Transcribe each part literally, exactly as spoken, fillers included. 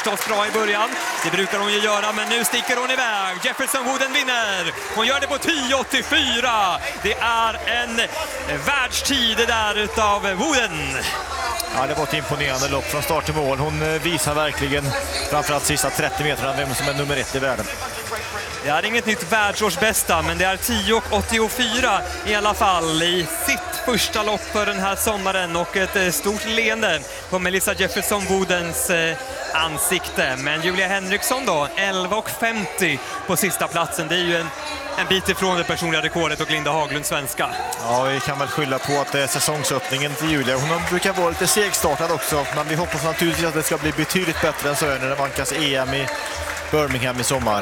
förstås bra i början. Det brukar hon ju göra, men nu sticker hon iväg. Jefferson Wooden vinner. Hon gör det på tio åttiofyra. Det är en världstid det där utav Wooden. Ja, det var ett imponerande lopp från start till mål. Hon visar verkligen, framförallt sista trettio meterna, vem som är nummer ett i världen. Det är inget nytt världsårsbästa, men det är tio åttiofyra i alla fall i sitt första lopp för den här sommaren, och ett stort leende på Melissa Jefferson Woodens ansikte. Men Julia Henriksson då, elva femtio på sista platsen. Det är ju en, en bit ifrån det personliga rekordet och Linda Haglund svenska. Ja, vi kan väl skylla på att det är säsongsöppningen till Julia. Hon brukar vara lite segstartad också, men vi hoppas naturligtvis att det ska bli betydligt bättre än så när det vankas E M i Birmingham i sommar.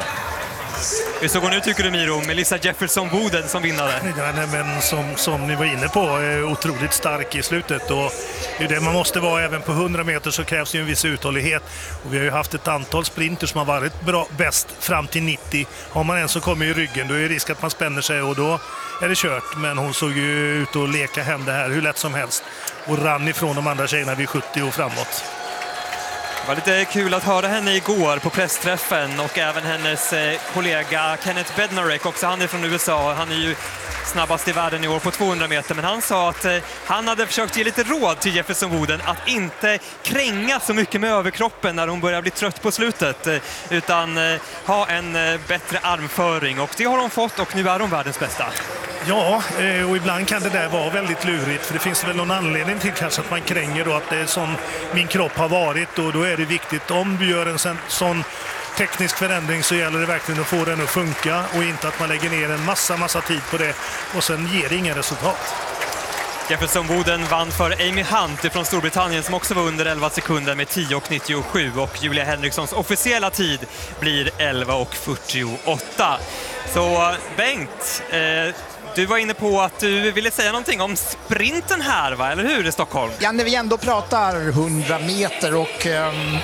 Hur såg hon ut, tycker du, Miro? Melissa Jefferson Wooden som vinnare. Ja, nej, men som, som ni var inne på, är otroligt stark i slutet. Och det är det man måste vara. Även på hundra meter så krävs ju en viss uthållighet. Och vi har ju haft ett antal sprinter som har varit bra, bäst fram till nittio. Har man en som kommer i ryggen, då är det risk att man spänner sig och då är det kört. Men hon såg ju ut att leka hem det här hur lätt som helst. Och rann ifrån de andra tjejerna vid sjuttio och framåt. Det var lite kul att höra henne igår på pressträffen, och även hennes eh, kollega Kenneth Bednarek, också han är från U S A. Han är ju snabbast i världen i år på tvåhundra meter, men han sa att eh, han hade försökt ge lite råd till Jefferson Wooden att inte kränga så mycket med överkroppen när hon börjar bli trött på slutet, eh, utan eh, ha en eh, bättre armföring, och det har hon fått, och nu är hon världens bästa. Ja, och ibland kan det där vara väldigt lurigt, för det finns väl någon anledning till kanske att man kränger då, att det är som min kropp har varit, och då är det viktigt om du gör en sån, sån teknisk förändring så gäller det verkligen att få den att funka och inte att man lägger ner en massa massa tid på det och sen ger det inga resultat. Jefferson Wooden vann för Amy Hunt från Storbritannien som också var under elva sekunder med tio nittiosju, och Julia Henrikssons officiella tid blir elva fyrtioåtta. Så Bengt, eh, du var inne på att du ville säga någonting om sprinten här, va? Eller hur, i Stockholm? Ja, när vi ändå pratar hundra meter och um,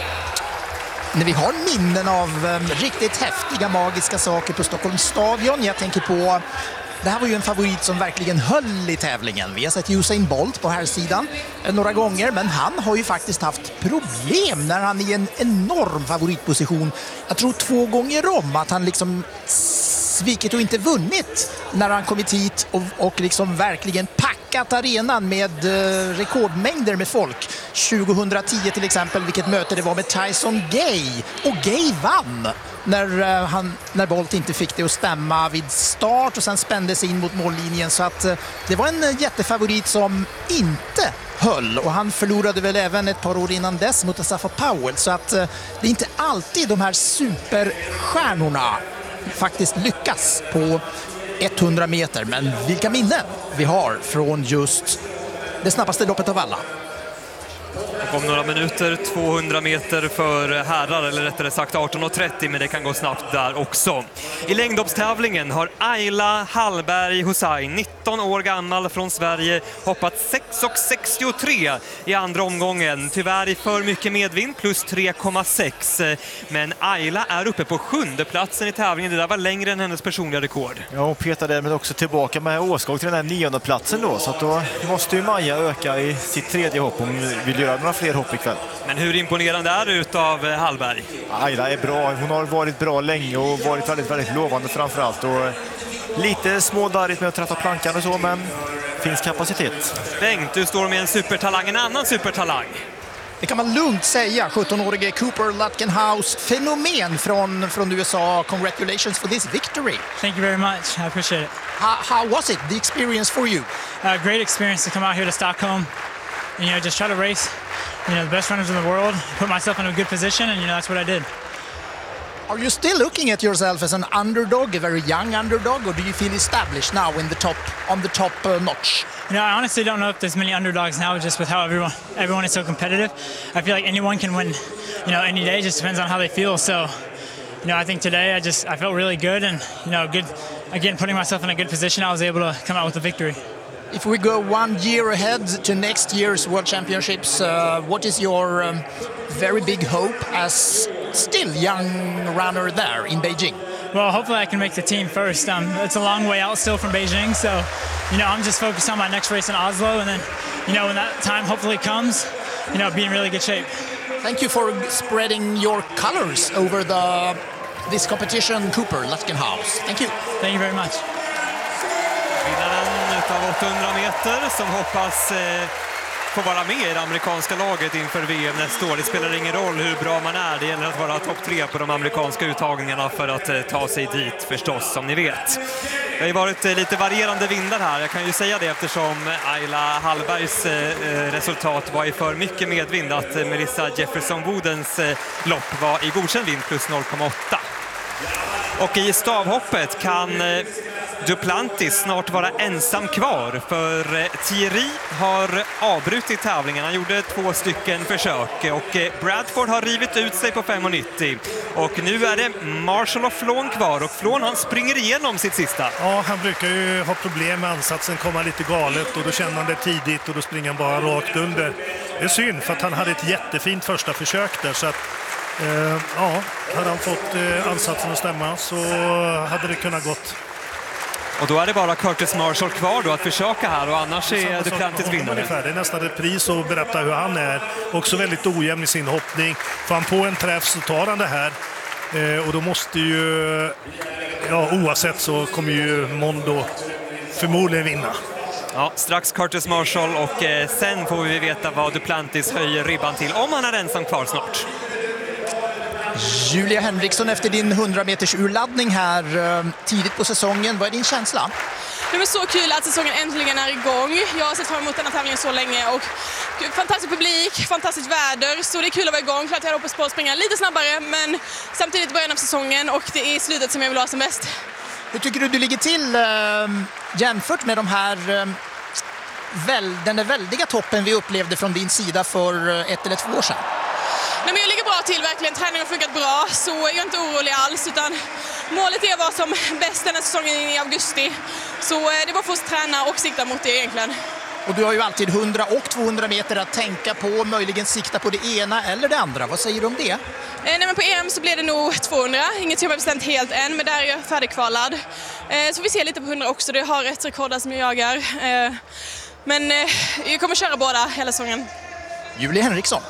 när vi har minnen av um, riktigt häftiga, magiska saker på Stockholms stadion. Jag tänker på, det här var ju en favorit som verkligen höll i tävlingen. Vi har sett Usain Bolt på här sidan några gånger, men han har ju faktiskt haft problem när han är i en enorm favoritposition. Jag tror två gånger om att han liksom svikit och inte vunnit när han kommit hit och, och liksom verkligen packat arenan med eh, rekordmängder med folk. tjugohundratio till exempel, vilket möte det var med Tyson Gay. Och Gay vann när, eh, han, när Bolt inte fick det att stämma vid start och sen spände sig in mot mållinjen. Så att eh, det var en eh, jättefavorit som inte höll, och han förlorade väl även ett par år innan dess mot Asafa Powell. Så att eh, det är inte alltid de här superstjärnorna faktiskt lyckas på hundra meter, men vilka minnen vi har från just det snabbaste loppet av alla. Om några minuter tvåhundra meter för herrar, eller rättare sagt arton trettio, men det kan gå snabbt där också. I längdhoppstävlingen har Ayla Hallberg Hussein, nitton år gammal från Sverige, hoppat sex sextiotre i andra omgången. Tyvärr i för mycket medvind, plus tre komma sex. Men Ayla är uppe på sjunde platsen i tävlingen. Det där var längre än hennes personliga rekord. Ja, och Peter därmed också tillbaka med Åskog till den här nionde platsen då. Så att då måste ju Maja öka i sitt tredje hopp om hon vill göra några fler hopp ikväll. Men hur imponerande är det utav Hallberg? Ayla är bra. Hon har varit bra länge och varit väldigt, väldigt lovande framförallt. Och lite smådarrigt med att träffa plankan och så, men finns kapacitet. Bengt, du står med en supertalang, en annan supertalang. Det kan man lugnt säga. sjutton-årige Cooper Lutkenhouse, fenomen från, från U S A. Congratulations for this victory. Thank you very much. I appreciate it. How, how was it, the experience for you? Uh, great experience to come out here to Stockholm and, you know, just try to race, you know, the best runners in the world, put myself in a good position, and, you know, that's what I did. Are you still looking at yourself as an underdog, a very young underdog, or do you feel established now in the top, on the top uh, notch? You know, I honestly don't know if there's many underdogs now, just with how everyone everyone is so competitive. I feel like anyone can win, you know, any day. It just depends on how they feel. So, you know, I think today I just I felt really good, and, you know, good again, putting myself in a good position. I was able to come out with a victory. If we go one year ahead to next year's World Championships, uh, what is your um, very big hope as still young runner there in Beijing? Well, hopefully I can make the team first. Um, it's a long way out still from Beijing, so, you know, I'm just focused on my next race in Oslo, and then, you know, when that time hopefully comes, you know, be in really good shape. Thank you for spreading your colors over the this competition, Cooper Lutkenhaus. Thank you. Thank you very much. Vinnaren utav åttahundra meter som hoppas eh, få vara med i det amerikanska laget inför V M nästa år. Det spelar ingen roll hur bra man är. Det gäller att vara topp tre på de amerikanska uttagningarna för att eh, ta sig dit förstås, som ni vet. Det har ju varit eh, lite varierande vindar här. Jag kan ju säga det eftersom Ayla Hallbergs eh, resultat var i för mycket medvind att eh, Melissa Jefferson-Woodens eh, lopp var i godkänd vind plus noll komma åtta. Och i stavhoppet kan eh, Duplantis snart vara ensam kvar, för eh, Thierry har avbrutit tävlingen. Han gjorde två stycken försök och eh, Bradford har rivit ut sig på fem nittio. Och nu är det Marshall och Flon kvar, och Flon han springer igenom sitt sista. Ja, han brukar ju ha problem med ansatsen, komma lite galet, och då känner han det tidigt och då springer han bara rakt under. Det är synd, för att han hade ett jättefint första försök där, så att eh, ja, hade han fått eh, ansatsen att stämma så hade det kunnat gått. Och då är det bara Curtis Marshall kvar då att försöka här, och annars är Duplantis vinnare. Det är nästan repris och berätta hur han är. Också väldigt ojämn i sin hoppning. Får han på en träff så tar han det här. Eh, och då måste ju, ja, oavsett så kommer ju Mondo förmodligen vinna. Ja, strax Curtis Marshall, och eh, sen får vi veta vad Duplantis höjer ribban till, om han är ensam kvar snart. Julia Henriksson, efter din hundra meters urladdning här eh, tidigt på säsongen, vad är din känsla? Det var så kul att säsongen äntligen är igång. Jag har sett fram emot den här tävlingen så länge, och fantastisk publik, fantastiskt väder, så det är kul att vara igång. Klart jag hoppas på att springa lite snabbare, men samtidigt början av säsongen, och det är i slutet som jag vill ha som bäst. Hur tycker du du ligger till eh, jämfört med de här eh, väl, den där väldiga toppen vi upplevde från din sida för ett eller två år sedan? Nej, men jag ligger bra till verkligen. Träningen har funkat bra, så jag är inte orolig alls, utan målet är att vara som bäst den här säsongen i augusti. Så det var för oss träna och sikta mot det egentligen. Och du har ju alltid hundra och tvåhundra meter att tänka på, möjligen sikta på det ena eller det andra. Vad säger du om det? Eh, nej, men på E M så blir det nog tvåhundra. Inget som jag har bestämt helt än, men där är jag färdigkvalad. Eh, så vi ser lite på hundra också. Det har ett rekord där som jag jagar. Eh, men eh, jag kommer köra båda hela säsongen. Julia Henriksson.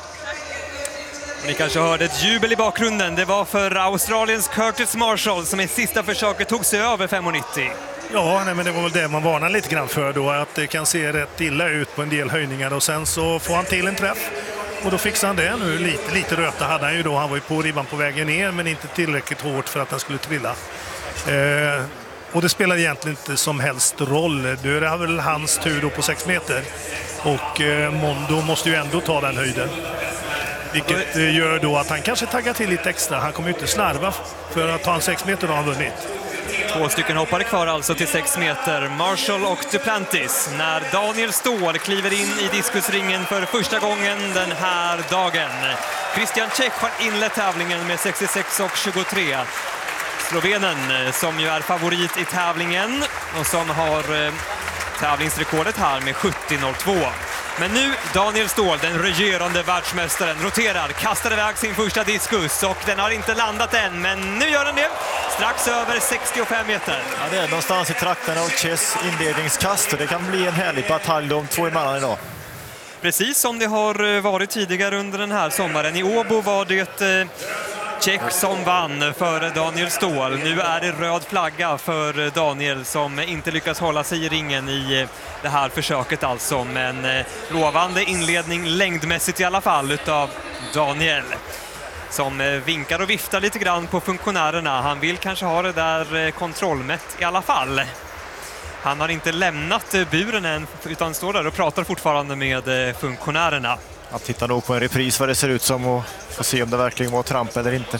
Ni kanske hörde ett jubel i bakgrunden. Det var för Australiens Curtis Marshall som i sista försöket tog sig över fem nittio. Ja, nej, men det var väl det man varnar lite grann för då, att det kan se rätt illa ut på en del höjningar, och sen så får han till en träff och då fixar han det. Nu lite, lite röta hade han ju då, han var ju på ribban på vägen ner, men inte tillräckligt hårt för att han skulle trilla. Eh, och det spelar egentligen inte som helst roll. Nu är det väl hans tur då på sex meter, och eh, Mondo måste ju ändå ta den höjden. Vilket eh, gör då att han kanske taggar till lite extra. Han kommer ju inte slarva, för att ta en sex meter då har han vunnit. Två stycken hoppare kvar alltså till sex meter. Marshall och Duplantis. När Daniel Ståhl kliver in i diskusringen för första gången den här dagen. Christian Čech har inlett tävlingen med sextiosex och tjugotre. Slovenen som ju är favorit i tävlingen och som har eh, tävlingsrekordet här med sjuttio noll två. Men nu Daniel Ståhl, den regerande världsmästaren, roterar, kastar iväg sin första diskus, och den har inte landat än, men nu gör den det. Strax över sextiofem meter. Ja, det är någonstans i trakten av Chess inledningskast, och det kan bli en härlig batalj de två emellan idag. Precis som det har varit tidigare under den här sommaren. I Åbo var det eh, Čech som vann för Daniel Ståhl. Nu är det röd flagga för Daniel som inte lyckas hålla sig i ringen i det här försöket alltså. Men eh, lovande inledning längdmässigt i alla fall utav Daniel, som eh, vinkar och viftar lite grann på funktionärerna. Han vill kanske ha det där eh, kontrollmätt i alla fall. Han har inte lämnat eh, buren än, utan står där och pratar fortfarande med eh, funktionärerna. Jag tittar nog på en repris vad det ser ut som, och får se om det verkligen var tramp eller inte.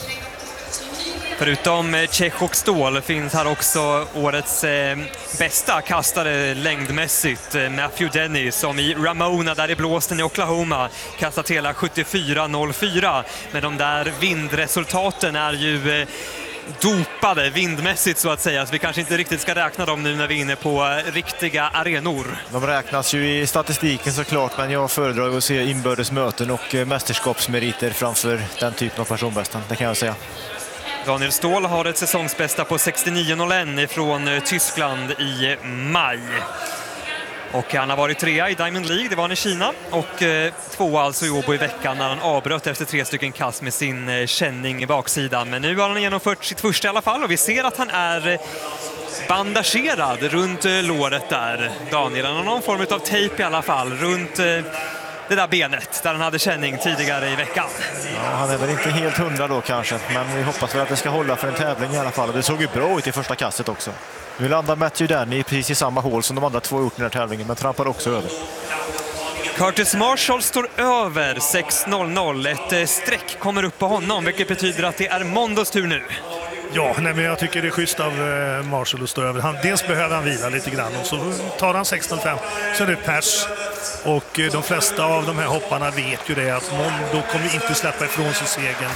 Förutom Čech och Ståhl finns här också årets eh, bästa kastare längdmässigt, eh, Matthew Denny, som i Ramona där i blåsten i Oklahoma kastat hela sjuttiofyra noll fyra. Men de där vindresultaten är ju eh, dopade vindmässigt så att säga, så vi kanske inte riktigt ska räkna dem nu när vi är inne på eh, riktiga arenor. De räknas ju i statistiken såklart, men jag föredrar att se inbördes möten och eh, mästerskapsmeriter framför den typen av personbästan, det kan jag säga. Daniel Ståhl har ett säsongsbästa på sextionio noll ett ifrån Tyskland i maj. Och han har varit trea i Diamond League, det var han i Kina. Och eh, tvåa alltså i Åbo i veckan när han avbröt efter tre stycken kast med sin eh, känning i baksidan. Men nu har han genomfört sitt första i alla fall och vi ser att han är eh, bandagerad runt eh, låret där. Daniel, han har någon form av tejp i alla fall runt eh, det där benet där han hade känning tidigare i veckan. Ja, han är väl inte helt hundra då kanske, men vi hoppas väl att det ska hålla för en tävling i alla fall. Och det såg ju bra ut i första kastet också. Nu landar Matthew Danny precis i samma hål som de andra två gjort i den här tävlingen, men trampar också över. Curtis Marshall står över sex noll noll. Ett streck kommer upp på honom, vilket betyder att det är Mondos tur nu. Ja, nej, men jag tycker det är schysst av eh, Marshall att stå över. Han, dels behöver han vila lite grann och så tar han sexton fem så är det pers. Och eh, de flesta av de här hopparna vet ju det att Mondo kommer inte släppa ifrån sig segern.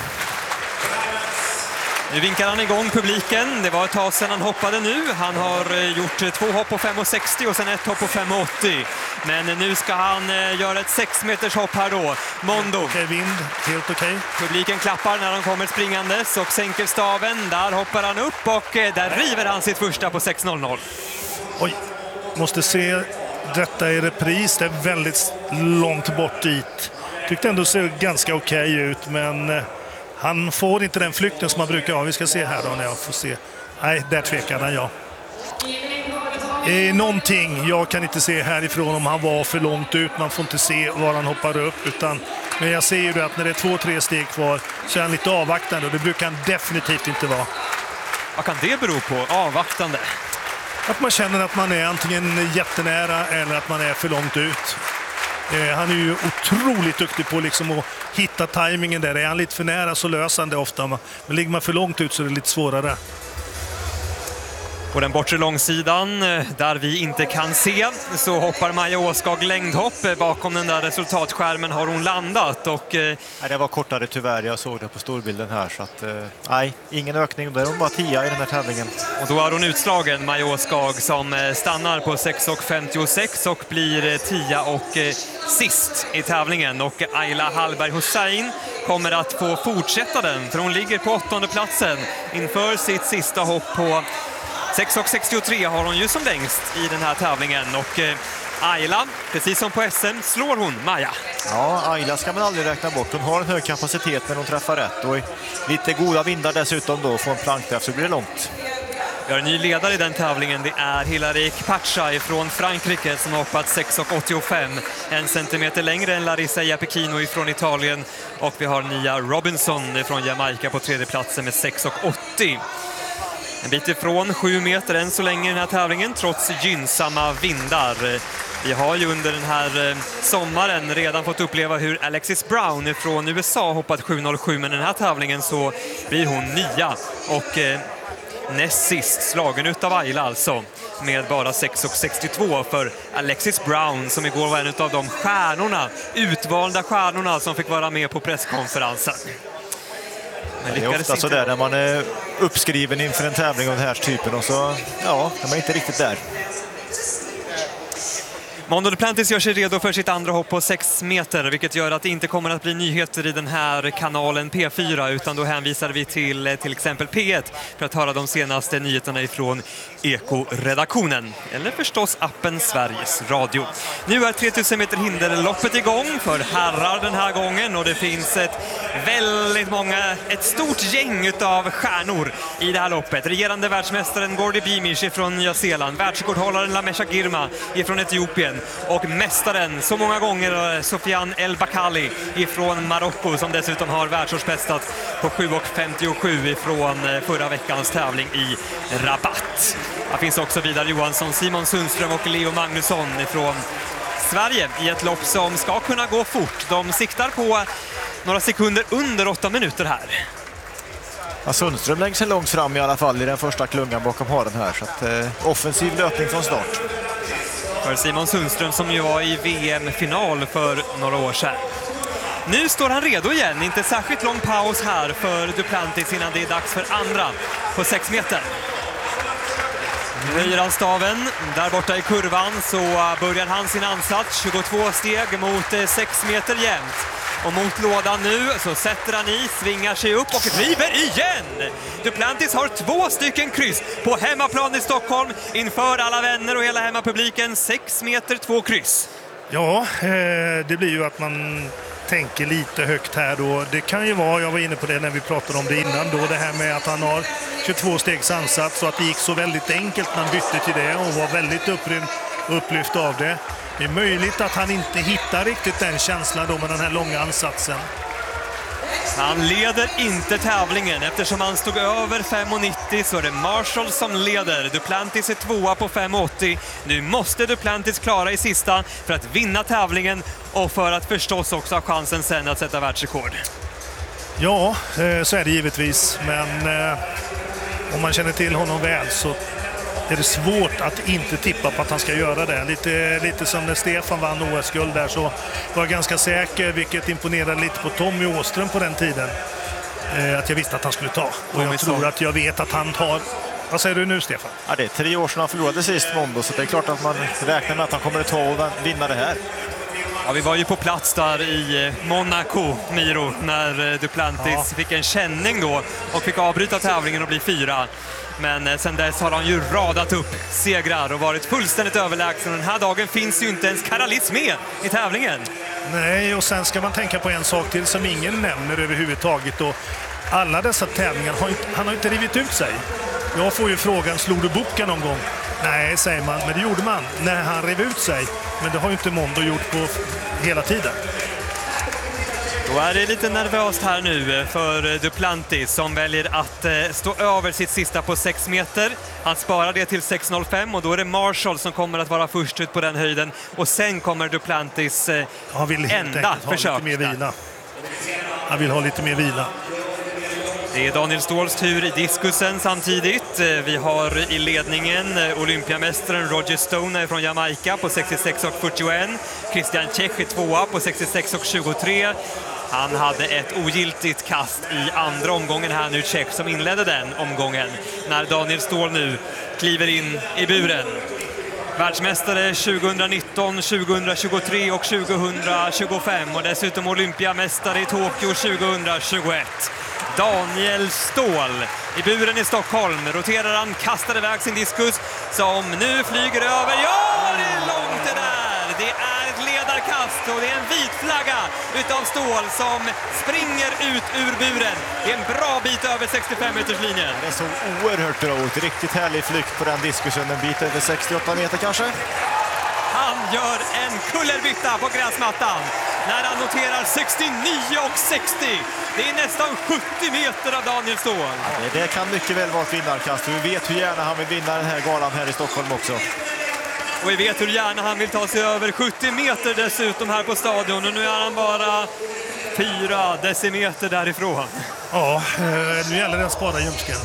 Nu vinkar han igång publiken. Det var ett tag sedan han hoppade nu. Han har gjort två hopp på fem sextio och sen ett hopp på fem åttio. Men nu ska han göra ett sex meters hopp här då. Mondo. Okej, vind. Helt okej. Publiken klappar när han kommer springandes och sänker staven. Där hoppar han upp och där river han sitt första på sex noll noll. Oj, måste se detta i repris. Det är väldigt långt bort dit. Tyckte ändå ser ganska okej ut, men han får inte den flykten som man brukar ha. Vi ska se här då när jag får se. Nej, där tvekade han, ja. Eh, någonting jag kan inte se härifrån om han var för långt ut. Man får inte se var han hoppar upp. Utan, men jag ser ju att när det är två, tre steg kvar så är han lite avvaktande. Och det brukar han definitivt inte vara. Vad kan det bero på? Avvaktande? Att man känner att man är antingen jättenära eller att man är för långt ut. Eh, han är ju otroligt duktig på liksom att hitta tajmingen där. Är han lite för nära så löser han det ofta. Men ligger man för långt ut så är det lite svårare. På den bortre långsidan, där vi inte kan se, så hoppar Maja Åskag längdhopp. Bakom den där resultatskärmen har hon landat. Och, nej, det var kortare tyvärr, jag såg det på storbilden här. Så att, nej, ingen ökning. Där är hon bara tia i den här tävlingen. Och då är hon utslagen, Maja Åskag, som stannar på sex femtiosex och blir tia och eh, sist i tävlingen. Och Ayla Hallberg Hussein kommer att få fortsätta den, för hon ligger på åttonde platsen inför sitt sista hopp på sex sextiotre har hon ju som längst i den här tävlingen. Och eh, Ayla, precis som på S M, slår hon Maja. Ja, Ayla ska man aldrig räkna bort. Hon har en hög kapacitet när hon träffar rätt. Och lite goda vindar dessutom då från plankträff så blir det långt. Vi har en ny ledare i den tävlingen. Det är Hilary Kpacha från Frankrike som har hoppat sex åttiofem. En centimeter längre än Larissa Iapekino från Italien. Och vi har Nia Robinson från Jamaica på tredje platsen med sex åttio. En bit ifrån sju meter än så länge i den här tävlingen trots gynnsamma vindar. Vi har ju under den här sommaren redan fått uppleva hur Alexis Brown från U S A hoppat sju noll sju, men den här tävlingen så blir hon nia och eh, näst sist slagen utav Ayla alltså med bara sex sextiotvå för Alexis Brown som igår var en av de stjärnorna, utvalda stjärnorna som fick vara med på presskonferensen. Det är ofta så där när man är uppskriven inför en tävling av den här typen och så ja, är man inte riktigt där. Mondo Duplantis gör sig redo för sitt andra hopp på sex meter, vilket gör att det inte kommer att bli nyheter i den här kanalen P fyra, utan då hänvisar vi till till exempel P ett för att höra de senaste nyheterna ifrån Eko-redaktionen. Eller förstås appen Sveriges Radio. Nu är tretusen meter hinderloppet igång för herrar den här gången och det finns ett väldigt många, ett stort gäng utav stjärnor i det här loppet. Regerande världsmästaren Gordy Beamish från Nya Zeeland, världsrekordhållaren Lamesha Girma från Etiopien och mästaren så många gånger Sofiane El Bakali ifrån Marocko som dessutom har världsårsbästat på sju femtiosju ifrån förra veckans tävling i Rabat. Det finns också Vidar Johansson, Simon Sundström och Leo Magnusson ifrån Sverige i ett lopp som ska kunna gå fort. De siktar på några sekunder under åtta minuter här. Ja, Sundström lägger sig långt fram i alla fall i den första klungan bakom haren här. Så att, eh, offensiv löpning från start. För Simon Sundström som ju var i V M-final för några år sedan. Nu står han redo igen, inte särskilt lång paus här för Duplantis innan det är dags för andra på sex meter. Nu höjer han staven, där borta i kurvan så börjar han sin ansats, tjugotvå steg mot sex meter jämnt. Och mot lådan nu så sätter han i, svingar sig upp och river igen! Duplantis har två stycken kryss på hemmaplan i Stockholm inför alla vänner och hela hemmapubliken. sex meter, två kryss. Ja, det blir ju att man tänker lite högt här då. Det kan ju vara, jag var inne på det när vi pratade om det innan då, det här med att han har tjugotvå stegs ansats och att det gick så väldigt enkelt när han bytte till det och var väldigt upprymd, upplyft av det. Det är möjligt att han inte hittar riktigt den känslan då med den här långa ansatsen. Han leder inte tävlingen eftersom han stod över fem nittio, så är det Marshall som leder. Duplantis är tvåa på fem åttio. Nu måste Duplantis klara i sista för att vinna tävlingen och för att förstås också ha chansen sen att sätta världsrekord. Ja, så är det givetvis, men om man känner till honom väl så är det svårt att inte tippa på att han ska göra det. Lite, lite som när Stefan vann O S-guld där, så var jag ganska säker, vilket imponerade lite på Tommy Åström på den tiden, eh, att jag visste att han skulle ta. Och jag tror att jag vet att han tar... Vad säger du nu, Stefan? Ja, det är tre år sedan han förlorade sist Mondo, så det är klart att man räknar med att han kommer att ta och vinna det här. Ja, vi var ju på plats där i Monaco, Miro, när Duplantis ja. fick en känning då och fick avbryta tävlingen och bli fyra. Men sen dess har han ju radat upp segrar och varit fullständigt överlägsen. Den här dagen finns ju inte ens Karalis med i tävlingen. Nej, och sen ska man tänka på en sak till som ingen nämner överhuvudtaget. Och alla dessa tävlingar, har inte, han har inte rivit ut sig. Jag får ju frågan, slog du boken någon gång? Nej, säger man, men det gjorde man när han rev ut sig. Men det har ju inte Mondo gjort på hela tiden. Då är det lite nervöst här nu för Duplantis som väljer att stå över sitt sista på sex meter. Han sparar det till sex noll fem och då är det Marshall som kommer att vara först ut på den höjden. Och sen kommer Duplantis Han vill enda försök. Ha lite mer vila. Han vill ha lite mer vila. Det är Daniel Ståhls tur i diskusen samtidigt. Vi har i ledningen olympiamästaren Roger Stone från Jamaica på sextiosex och fyrtioett. Christian Cech är tvåa på sextiosex och tjugotre. Han hade ett ogiltigt kast i andra omgången här nu, Cech, som inledde den omgången. När Daniel Ståhl nu kliver in i buren. Världsmästare tjugonitton, tjugohundratjugotre och tjugohundratjugofem och dessutom olympiamästare i Tokyo tjugohundratjugoett. Daniel Ståhl i buren i Stockholm. Roterar han, kastar iväg sin diskus som nu flyger över. Ja, det är långt det där! Det är ett ledarkast och det är en vit flagga utav Ståhl som springer ut ur buren. Det är en bra bit över sextiofem meters linjen. Det såg oerhört bra ut. Riktigt härlig flykt på den diskusen. En bit över sextioåtta meter kanske. Han gör en kullerbytta på gräsmattan när han noterar sextionio och sextio. Det är nästan sjuttio meter av Daniel Ståhl. Ja, det kan mycket väl vara ett vinnarkast. Vi vet hur gärna han vill vinna den här galan här i Stockholm också. Och vi vet hur gärna han vill ta sig över sjuttio meter dessutom här på stadion. Och nu är han bara fyra decimeter därifrån. Ja, nu gäller det att spara ljumsken.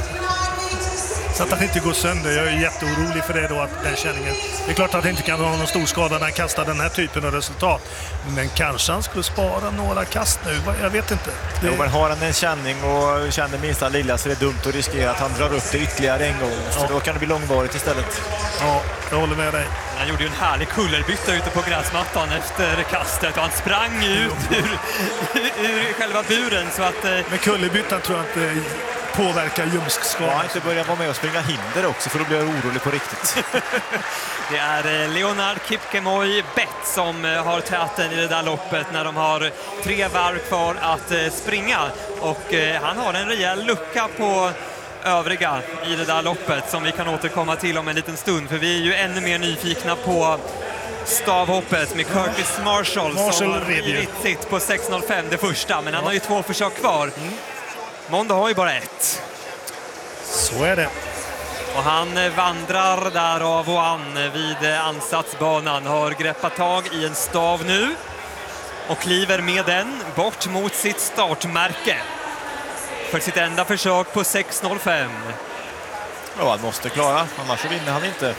Så att han inte går sönder. Jag är jätteorolig för det då, att den känningen. Det är klart att han inte kan ha någon stor skada när han kastar den här typen av resultat. Men kanske han skulle spara några kast nu. Jag vet inte. Det... Jo, men har han en känning och känner minsta lilla så är det dumt att riskera att han drar upp det ytterligare en gång. Så ja. Då kan det bli långvarigt istället. Ja, jag håller med dig. Han gjorde ju en härlig kullerbytta ute på gräsmattan efter kastet och han sprang ut ur, ur själva buren. Så att, men kullerbyttan tror jag inte påverkar ljumskskada. Ja, inte börja vara med och springa hinder också, för då blir jag orolig på riktigt. Det är Leonard Kipkemoy Bett som har täten i det där loppet när de har tre varv kvar att springa. Och han har en rejäl lucka på övriga i det där loppet som vi kan återkomma till om en liten stund. För vi är ju ännu mer nyfikna på stavhoppet med Curtis Marshall, Marshall som har blivit sitt på sex noll fem det första. Men han har ju två försök kvar. Mm. Mondo har ju bara ett. Så är det. Och han vandrar där av och an vid ansatsbanan. Har greppat tag i en stav nu. Och kliver med den bort mot sitt startmärke. För sitt enda försök på sex noll fem. Ja, han måste klara. Annars vinner han inte.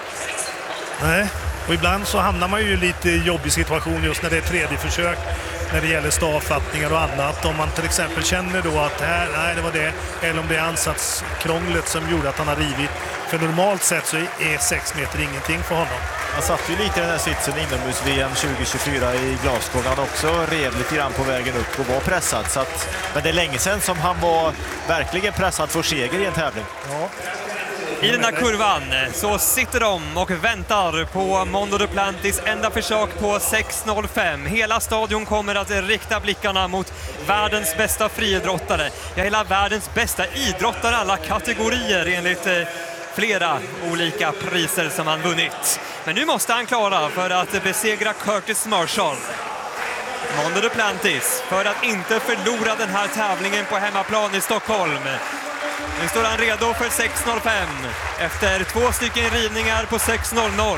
Nej. Och ibland så hamnar man ju i lite jobbig situation just när det är tredje försök. när det gäller stavfattningar och annat. Om man till exempel känner då att här, nej det var det, eller om det är ansatskrånglet som gjorde att han har rivit. För normalt sett så är sex meter ingenting för honom. Han satt ju lite i den här sitsen inomhus-V M tjugo tjugofyra i Glasgow. Han också rev lite grann på vägen upp och var pressad. Så att, men det är länge sedan som han var verkligen pressad för seger i en tävling. Ja. I den här kurvan så sitter de och väntar på Mondo Duplantis enda försök på sex noll fem. Hela stadion kommer att rikta blickarna mot världens bästa friidrottare. Ja, hela världens bästa idrottare, alla kategorier enligt flera olika priser som han vunnit. Men nu måste han klara för att besegra Curtis Marshall. Mondo Duplantis för att inte förlora den här tävlingen på hemmaplan i Stockholm. Nu står han redo för sex noll fem efter två stycken rivningar på sex noll noll.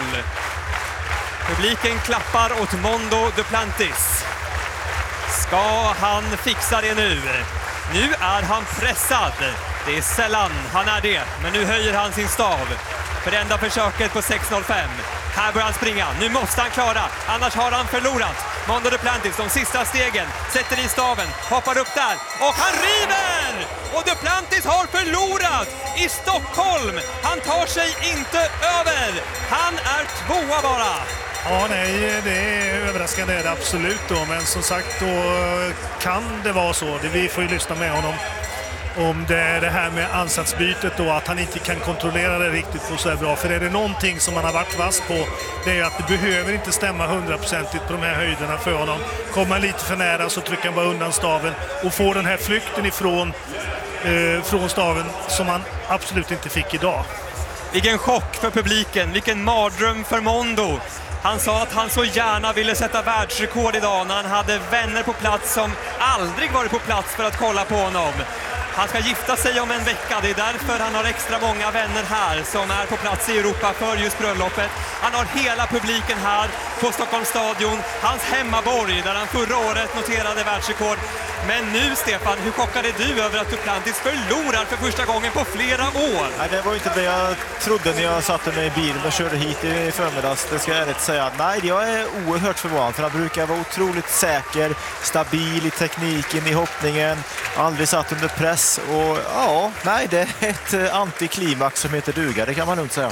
Publiken klappar åt Mondo Duplantis. Ska han fixa det nu? Nu är han pressad. Det är sällan han är det, men nu höjer han sin stav för det enda försöket på sex noll fem. Här börjar han springa. Nu måste han klara, annars har han förlorat. Mondo Duplantis, de sista stegen, sätter i staven, hoppar upp där och han river! Och Duplantis har förlorat i Stockholm. Han tar sig inte över. Han är tvåa bara. Ja, nej, det är överraskande är det absolut då. Men som sagt, då kan det vara så. Vi får ju lyssna med honom. Om det är det här med ansatsbytet då, att han inte kan kontrollera det riktigt på så här bra. För är det någonting som han har varit vass på, det är att det behöver inte stämma hundraprocentigt på de här höjderna för honom. Kommer han lite för nära så trycker han bara undan staven och får den här flykten ifrån eh, från staven som han absolut inte fick idag. Vilken chock för publiken, vilken mardröm för Mondo. Han sa att han så gärna ville sätta världsrekord idag när han hade vänner på plats som aldrig varit på plats för att kolla på honom. Han ska gifta sig om en vecka, det är därför han har extra många vänner här som är på plats i Europa för just bröllopet. Han har hela publiken här på Stockholms stadion, hans hemmaborg där han förra året noterade världsrekord. Men nu, Stefan, hur chockade du över att Duplantis förlorar för första gången på flera år? Nej, det var inte det jag trodde när jag satte mig i bilen och körde hit i förmiddags. Det ska jag ärligt säga. Nej, jag är oerhört förvånad för han brukar vara otroligt säker, stabil i tekniken, i hoppningen, aldrig satt under press. Och ja, nej, det är ett antiklimax som heter duga, det kan man nog säga.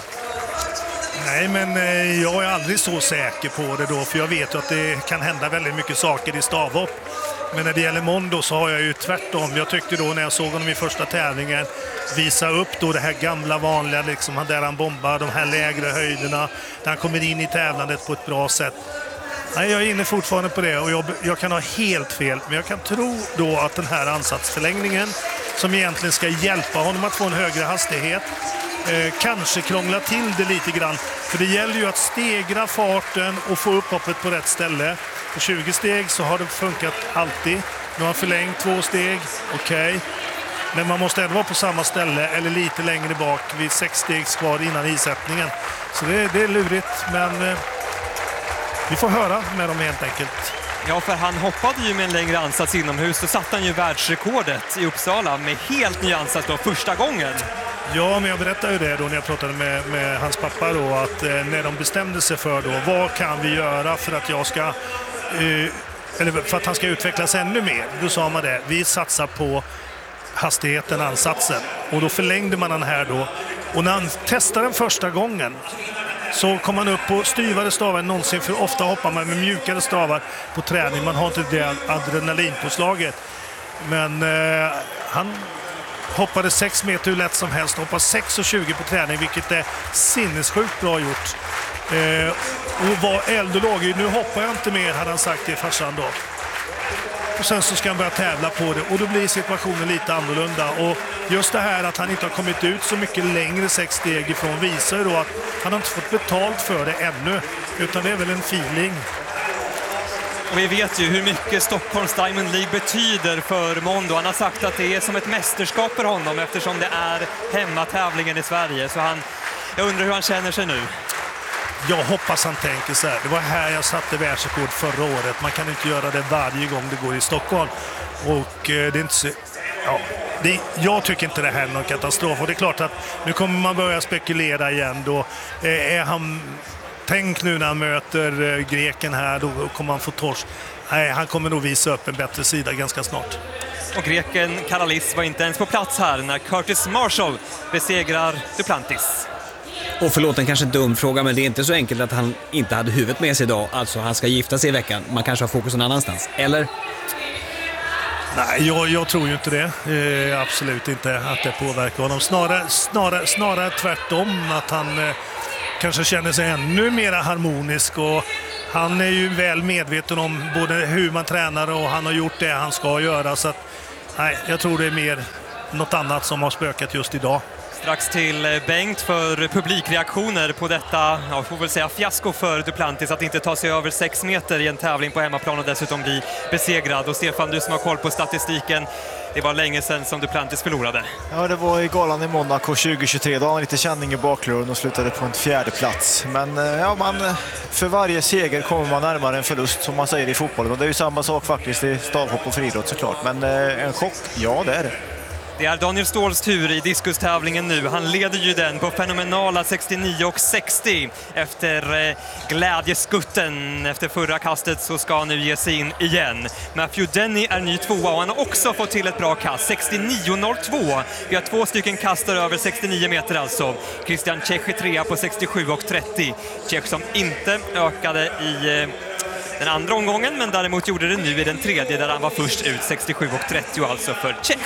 Nej, men eh, jag är aldrig så säker på det då, för jag vet ju att det kan hända väldigt mycket saker i stavhopp. Men när det gäller Mondo så har jag ju tvärtom. Jag tyckte då när jag såg honom i första tävlingen visa upp då det här gamla vanliga, liksom, där han bombar de här lägre höjderna, där han kommer in i tävlandet på ett bra sätt. Nej, jag är inne fortfarande på det och jag, jag kan ha helt fel, men jag kan tro då att den här ansatsförlängningen som egentligen ska hjälpa honom att få en högre hastighet eh, kanske krångla till det lite grann. För det gäller ju att stegra farten och få upp hoppet på rätt ställe. På tjugo steg så har det funkat alltid. Nu har han förlängt två steg, okej. Okay. Men man måste ändå vara på samma ställe eller lite längre bak vid sex steg kvar innan isättningen. Så det, det är lurigt, men eh, vi får höra med dem helt enkelt. Ja, för han hoppade ju med en längre ansats inomhus och satte han ju världsrekordet i Uppsala med helt ny ansats då första gången. Ja, men jag berättade ju det då när jag pratade med, med hans pappa då, att eh, när de bestämde sig för då, vad kan vi göra för att jag ska eh, eller för att han ska utvecklas ännu mer. Då sa man det, vi satsar på hastigheten, ansatsen, och då förlängde man den här då, och när han testade den första gången så kom man upp på styvare stavar än någonsin, för ofta hoppar man med mjukare stavar på träning, man har inte det adrenalinpåslaget. Men eh, han hoppade sex meter hur lätt som helst, hoppade sex tjugo på träning, vilket är sinnessjukt bra gjort. Eh, och var eld och låg. Nu hoppar jag inte mer, hade han sagt till farsan då. Och sen så ska han börja tävla på det, och då blir situationen lite annorlunda. Och just det här att han inte har kommit ut så mycket längre sex steg ifrån visar ju då att han har inte fått betalt för det ännu, utan det är väl en feeling. Och vi vet ju hur mycket Stockholms Diamond League betyder för Mondo. Han har sagt att det är som ett mästerskap för honom eftersom det är hemmatävlingen i Sverige. Så han, jag undrar hur han känner sig nu. Jag hoppas han tänker så här. Det var här jag satte världsrekord förra året. Man kan inte göra det varje gång det går i Stockholm. Och eh, det är inte så... Ja, det, jag tycker inte det här är någon katastrof. Och det är klart att nu kommer man börja spekulera igen då. Eh, är han tänk nu när han möter greken här, då kommer han få torsk. Nej, han kommer nog visa upp en bättre sida ganska snart. Och greken Karalis var inte ens på plats här när Curtis Marshall besegrar Duplantis. Och förlåt, en kanske dum fråga, men det är inte så enkelt att han inte hade huvudet med sig idag. Alltså, han ska gifta sig i veckan. Man kanske har fokus någon annanstans, eller? Nej, jag, jag tror ju inte det. Eh, absolut inte att det påverkar honom. Snarare, snarare, snarare tvärtom, att han eh, kanske känner sig ännu mer harmonisk. Och han är ju väl medveten om både hur man tränar och han har gjort det han ska göra. Så att, nej, jag tror det är mer något annat som har spökat just idag. Strax till Bengt för publikreaktioner på detta, jag får väl säga fiasko för Duplantis att inte ta sig över sex meter i en tävling på hemmaplan och dessutom bli besegrad. Och Stefan, du som har koll på statistiken, det var länge sedan som Duplantis förlorade. Ja, det var i galan i Monaco tjugo tjugotre. Då har han lite känning i baklåren och slutade på en fjärde plats. Men ja, man, för varje seger kommer man närmare en förlust, som man säger i fotbollen. Och det är ju samma sak faktiskt i stavhopp och friidrott såklart. Men en chock, ja det är det. Det är Daniel Ståhls tur i diskustävlingen nu. Han leder ju den på fenomenala sextionio och sextio. Efter eh, glädjeskutten efter förra kastet så ska han nu ge sig in igen. Matthew Denny är ny tvåa och han har också fått till ett bra kast. sextionio noll två. Vi har två stycken kastare över sextionio meter alltså. Christian Čech är trea på sextiosju och trettio. Čech som inte ökade i eh, den andra omgången, men däremot gjorde det nu i den tredje där han var först ut, sextiosju och trettio alltså för Čech.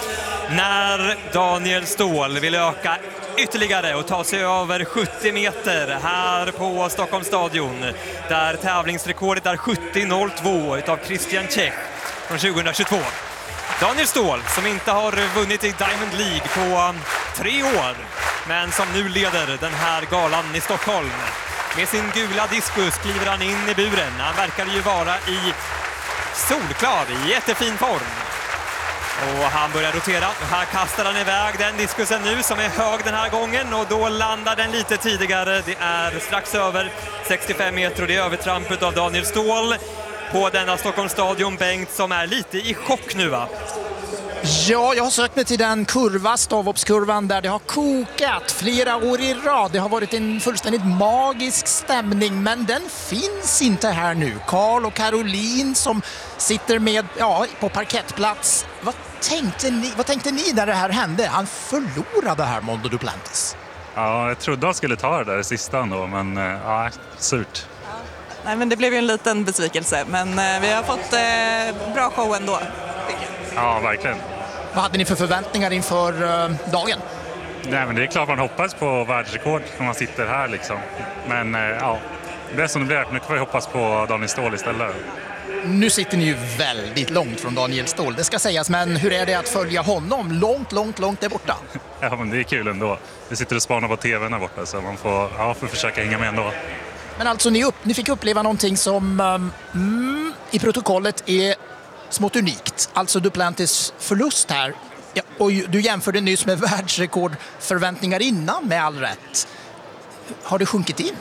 När Daniel Ståhl vill öka ytterligare och ta sig över sjuttio meter här på Stockholms stadion, där tävlingsrekordet är sjuttio noll två utav Christian Čech från tjugohundratjugotvå. Daniel Ståhl, som inte har vunnit i Diamond League på tre år, men som nu leder den här galan i Stockholm. Med sin gula diskus kliver han in i buren. Han verkar ju vara i solklar, i jättefin form. Och han börjar rotera. Här kastar han iväg den diskusen nu som är hög den här gången. Och då landar den lite tidigare. Det är strax över sextiofem meter och det är övertrampet av Daniel Ståhl på denna Stockholms stadion. Bengt som är lite i chock nu, va? Ja, jag har sökt mig till den kurva, stavhoppskurvan, där det har kokat flera år i rad. Det har varit en fullständigt magisk stämning, men den finns inte här nu. Karl och Caroline som sitter med, ja, på parkettplats. Vad tänkte ni, vad tänkte ni när det här hände? Han förlorade här, Mondo Duplantis. Ja, jag trodde han skulle ta det där i sista ändå, men ja, surt. Nej, men det blev ju en liten besvikelse, men vi har fått eh, bra show ändå. Ja, verkligen. Vad hade ni för förväntningar inför uh, dagen? Nej, men det är klart man hoppas på världsrekord när man sitter här liksom. Men uh, ja, det är som det blir. Nu kan vi hoppas på Daniel Ståhl istället. Nu sitter ni ju väldigt långt från Daniel Ståhl, det ska sägas. Men hur är det att följa honom långt, långt, långt där borta? Ja, men det är kul ändå. Vi sitter och spanar på tvn där borta, så man får, ja, får försöka hänga med ändå. Men alltså, ni, upp, ni fick uppleva någonting som um, mm, i protokollet är smått unikt. Alltså Duplantis förlust här. Ja, och du jämförde nyss med världsrekordförväntningar innan, med all rätt. Har det sjunkit in?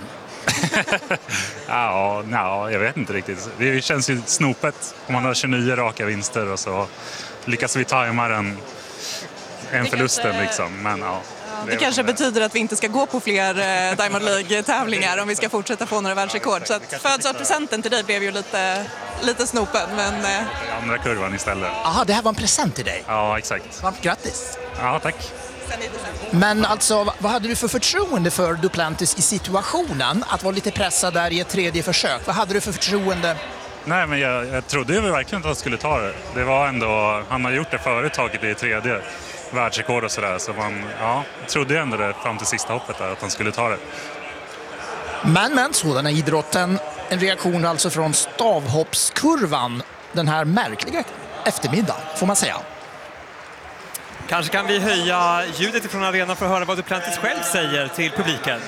ja, ja, jag vet inte riktigt. Det känns ju snopet om man har tjugonio raka vinster och så lyckas vi tajma den en förlusten kanske, liksom. Men ja. Det, det kanske betyder att vi inte ska gå på fler eh, Diamond League-tävlingar om vi ska fortsätta få några världsrekord. Så att födelsedagspresenten till dig blev ju lite, lite snopen. Men, eh... andra kurvan istället. Aha, det här var en present till dig? Ja, exakt. Varmt grattis. Ja, tack. Men alltså, vad hade du för förtroende för Duplantis i situationen? Att vara lite pressad där i ett tredje försök. Vad hade du för förtroende? Nej, men jag, jag trodde ju verkligen att han skulle ta det. Det var ändå, han har gjort det förut, tagit det i tredje världsrekord och sådär. Så man, ja, trodde ju ändå det fram till sista hoppet där, att han skulle ta det. Men, men sådana idrotten, en reaktion alltså från stavhoppskurvan den här märkliga eftermiddagen, får man säga. Kanske kan vi höja ljudet ifrån arenan för att höra vad Duplantis själv säger till publiken.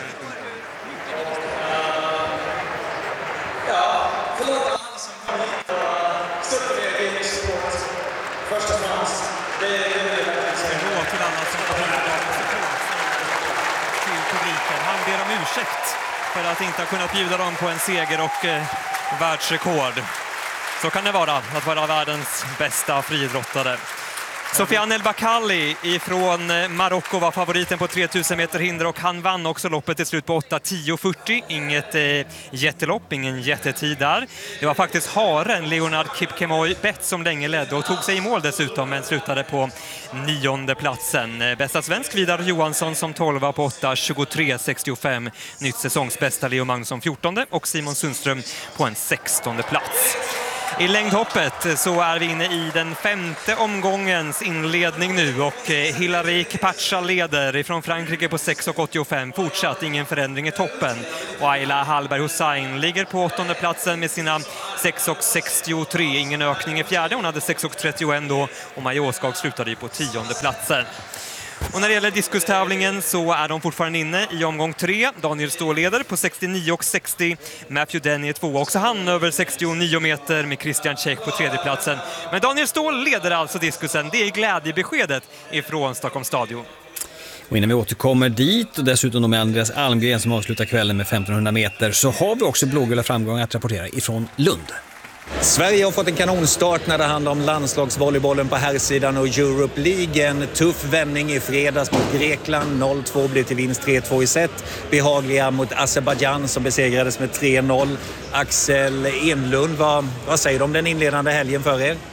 Ja, förlåt alla som kommer hit och stöttar er i support. Först och främst, det är det Förlåt till alla som kommer hit till publiken. Han ber om ursäkt för att inte ha kunnat bjuda dem på en seger och eh, världsrekord. Så kan det vara att vara världens bästa friidrottare. Sofiane El Bakkali ifrån Marocko var favoriten på tre tusen meter hinder och han vann också loppet till slut på åtta tio fyrtio. Inget eh, jättelopp, ingen jättetid där. Det var faktiskt haren Leonard Kipkemoy Bett som länge ledde och tog sig i mål dessutom, men slutade på nionde platsen. Bästa svensk Vidar Johansson som tolva på åtta tjugotre sextiofem. Nytt säsongsbästa Leo Magnusson fjortonde och Simon Sundström på en sextonde plats. I längdhoppet så är vi inne i den femte omgångens inledning nu och Hilary Kipacha leder ifrån Frankrike på sex åttiofem. Fortsatt ingen förändring i toppen. Och Ayla Hallberg Hussein ligger på åttonde platsen med sina sex sextiotre. Ingen ökning i fjärde, hon hade sex trettioett då och Maja Åskag slutade ju på tionde platsen. Och när det gäller diskustävlingen så är de fortfarande inne i omgång tre. Daniel Ståhl leder på sextionio sextio. Matthew Denny är två, också han över sextionio meter med Christian Tjech på tredje platsen. Men Daniel Ståhl leder alltså diskusen. Det är glädjebeskedet ifrån Stockholms stadion. Och innan vi återkommer dit och dessutom med Andreas Almgren som avslutar kvällen med femtonhundra meter så har vi också blågula framgångar att rapportera ifrån Lund. Sverige har fått en kanonstart när det handlar om landslagsvolleybollen på herrsidan och Europe League. En tuff vändning i fredags mot Grekland. noll två blev till vinst tre två i set. Behagliga mot Azerbaijan som besegrades med tre noll. Axel Enlund, vad, vad säger du om den inledande helgen för er?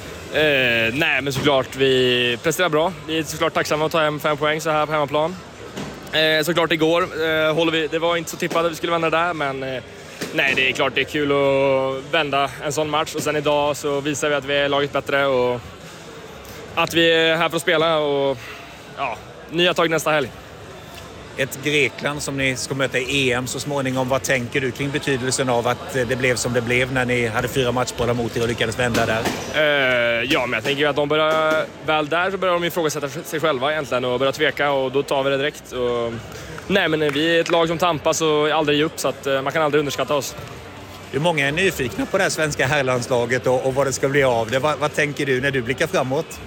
Eh, nej, men såklart vi presterar bra. Vi är såklart tacksamma att ta hem fem poäng så här på hemmaplan. Eh, såklart igår eh, håller vi, det var inte så tippat att vi skulle vända där, men eh, nej, det är klart det är kul att vända en sån match och sen idag så visar vi att vi är laget bättre och att vi är här för att spela och ja, nya tag nästa helg. Ett Grekland som ni ska möta i E M så småningom. Vad tänker du kring betydelsen av att det blev som det blev när ni hade fyra matchbollar mot er och lyckades vända där? Uh, ja, men jag tänker att de börjar väl där så börjar de ifrågasätta sig själva egentligen och börjar tveka och då tar vi det direkt. Och, nej, men vi är ett lag som tampas och aldrig ger upp så att uh, man kan aldrig underskatta oss. Hur många är nyfikna på det här svenska herrlandslaget och, och vad det ska bli av det? Vad, vad tänker du när du blickar framåt?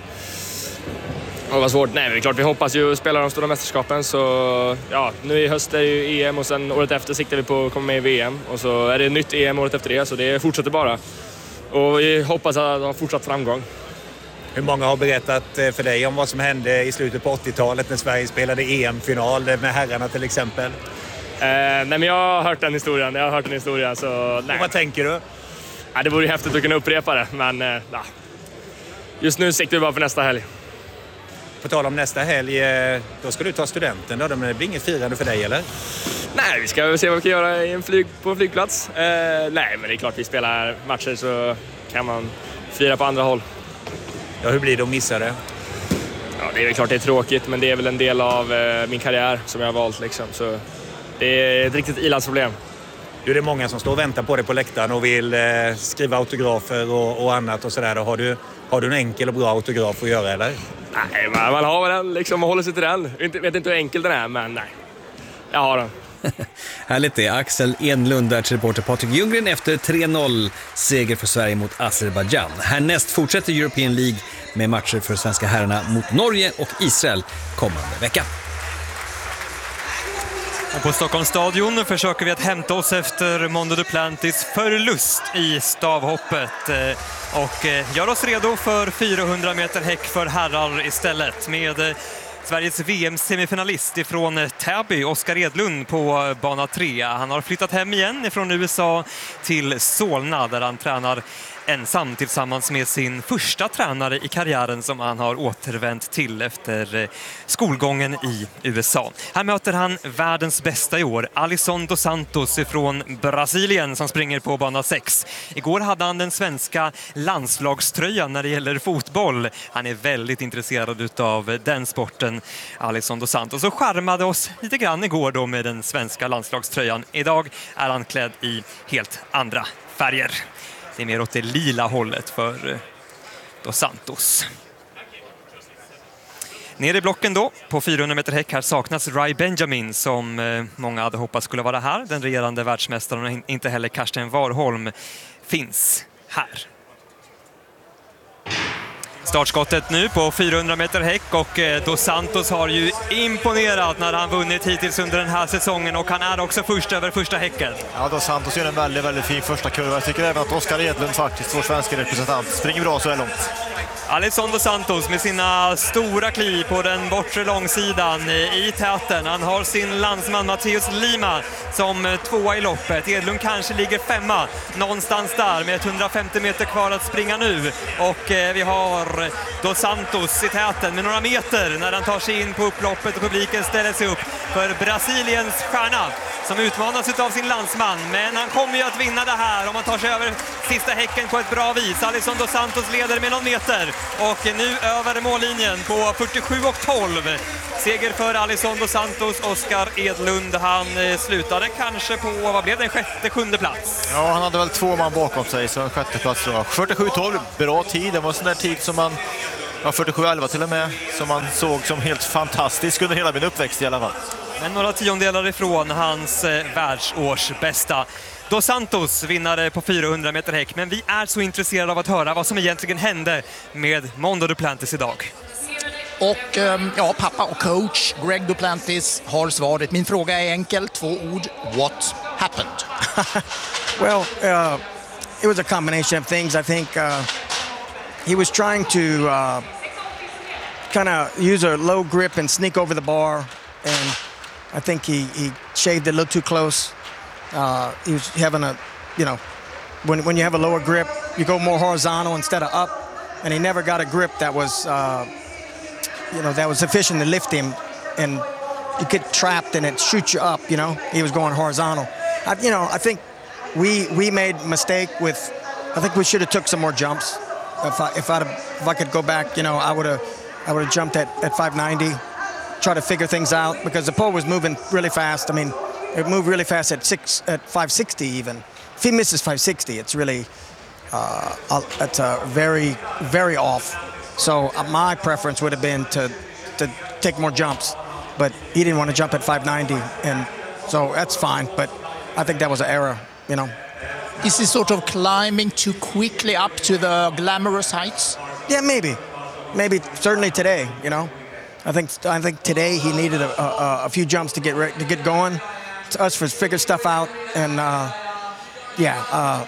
Det var svårt. Nej, men det är klart vi hoppas ju spela de stora mästerskapen så ja, nu i höst är ju E M och sen året efter siktar vi på att komma med i V M och så är det ett nytt E M året efter det så det fortsätter bara. Och vi hoppas att ha fortsatt framgång. Hur många har berättat för dig om vad som hände i slutet på åttiotalet när Sverige spelade E M-final med herrarna till exempel? Eh, nej, men jag har hört den historien. Jag har hört den historien så nej. Och vad tänker du? Ja, det vore ju häftigt att kunna upprepa det, men eh, ja. Just nu siktar vi bara på nästa helg. På tal om nästa helg, då ska du ta studenten då, men det blir inget firande för dig eller? Nej, vi ska se vad vi kan göra i en flyg, på en flygplats. Eh, nej, men det är klart vi spelar matcher så kan man fira på andra håll. Ja, hur blir det att missa det? Ja, det är väl klart det är tråkigt, men det är väl en del av eh, min karriär som jag har valt liksom. Så det är ett riktigt ilandsproblem. Du, det är många som står och väntar på dig på läktaren och vill eh, skriva autografer och, och annat och sådär. Har du, har du en enkel och bra autograf att göra eller? Nej, man, man har den liksom och håller sig till den. Jag vet inte hur enkel den är, men nej. Jag har den. Härligt det. Axel Enlund där till reporter Patrik Ljunggren efter tre noll seger för Sverige mot Azerbaijan. Härnäst fortsätter European League med matcher för svenska herrarna mot Norge och Israel kommande vecka. Och på Stockholms stadion försöker vi att hämta oss efter Mondo Duplantis förlust i stavhoppet och gör oss redo för fyrahundra meter häck för herrar istället med Sveriges V M-semifinalist ifrån Täby, Oskar Edlund på bana tre. Han har flyttat hem igen ifrån U S A till Solna där han tränar ensam tillsammans med sin första tränare i karriären som han har återvänt till efter skolgången i U S A. Här möter han världens bästa i år, Alisson dos Santos från Brasilien som springer på bana sex. Igår hade han den svenska landslagströjan när det gäller fotboll. Han är väldigt intresserad av den sporten, Alisson dos Santos, och charmade oss lite grann igår då med den svenska landslagströjan. Idag är han klädd i helt andra färger. Det är mer åt det lila hållet för dos Santos. Nere i blocken då, på fyrahundra meter häck, här saknas Rai Benjamin som många hade hoppats skulle vara här. Den regerande världsmästaren och inte heller Karsten Warholm finns här. Startskottet nu på fyrahundra meter häck och dos Santos har ju imponerat när han vunnit hittills under den här säsongen och han är också först över första häcken. Ja, dos Santos gör en väldigt, väldigt fin första kurva. Jag tycker även att Oskar Edlund faktiskt, vår svenska representant, springer bra så här långt. Alisson dos Santos med sina stora kliv på den bortre långsidan i täten. Han har sin landsman Matteus Lima som tvåa i loppet. Edlund kanske ligger femma någonstans där med hundrafemtio meter kvar att springa nu. Och vi har dos Santos i täten med några meter när han tar sig in på upploppet och publiken ställer sig upp för Brasiliens stjärna som utmanas av sin landsman. Men han kommer ju att vinna det här om han tar sig över sista häcken på ett bra vis. Alisson dos Santos leder med någon meter och nu över mållinjen på fyrtiosju och tolv. Seger för Alisson dos Santos. Oskar Edlund, han slutade kanske på, vad blev det, en sjätte, sjunde plats? Ja, han hade väl två man bakom sig, så en sjätte plats då. fyrtiosju tolv, bra tid. Det var en sån där tid som man, ja, fyrtiosju elva till och med, som man såg som helt fantastisk under hela min uppväxt i alla fall. Men några tiondelar ifrån hans eh, världsårsbästa. Dos Santos vinnare på fyrahundra meter häck, men vi är så intresserade av att höra vad som egentligen hände med Mondo Duplantis idag. Och ja, pappa och coach Greg Duplantis har svaret. Min fråga är enkel, två ord. What happened? Well, uh, it was a combination of things. I think uh, he was trying to uh, kind of use a low grip and sneak over the bar, and I think he, he shaved it a little too close. Uh, he was having a, you know, when, when you have a lower grip, you go more horizontal instead of up, and he never got a grip that was, uh, you know, that was sufficient to lift him, and you get trapped and it shoots you up, you know. He was going horizontal. I, you know, I think we we made a mistake with, I think we should have took some more jumps. If I, if, I'd have, if I could go back, you know, I would have I would have jumped at, at five ninety, try to figure things out, because the pole was moving really fast. I mean, it moved really fast at six at five sixty even. If he misses five sixty, it's really uh, it's uh, very very off. So uh, my preference would have been to to take more jumps, but he didn't want to jump at five ninety, and so that's fine. But I think that was an error, you know. Is he sort of climbing too quickly up to the glamorous heights? Yeah, maybe, maybe certainly today. You know, I think I think today he needed a, a, a few jumps to get re- to get going. To us for figure stuff out, and uh, yeah, uh,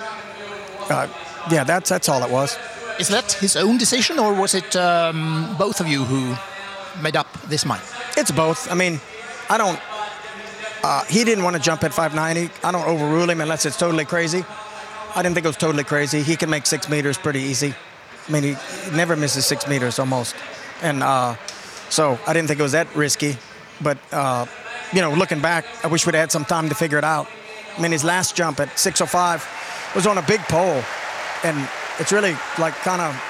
uh, yeah, that's that's all it was. Is that his own decision, or was it um, both of you who made up this mind? It's both. I mean, I don't. Uh, he didn't want to jump at five ninety. I don't overrule him unless it's totally crazy. I didn't think it was totally crazy. He can make six meters pretty easy. I mean, he never misses six meters almost, and uh, so I didn't think it was that risky. But uh, you know, looking back, I wish we'd had some time to figure it out. I mean, his last jump at six oh five was on a big pole, and it's really like kind of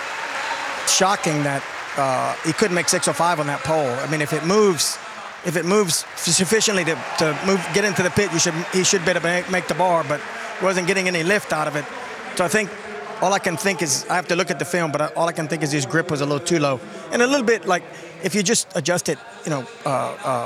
shocking that uh, he couldn't make six oh five on that pole. I mean, if it moves, if it moves sufficiently to, to move, get into the pit, you should he should be able to make, make the bar, but wasn't getting any lift out of it. So I think all I can think is, I have to look at the film, but all I can think is his grip was a little too low, and a little bit like if you just adjust it, you know, uh, uh,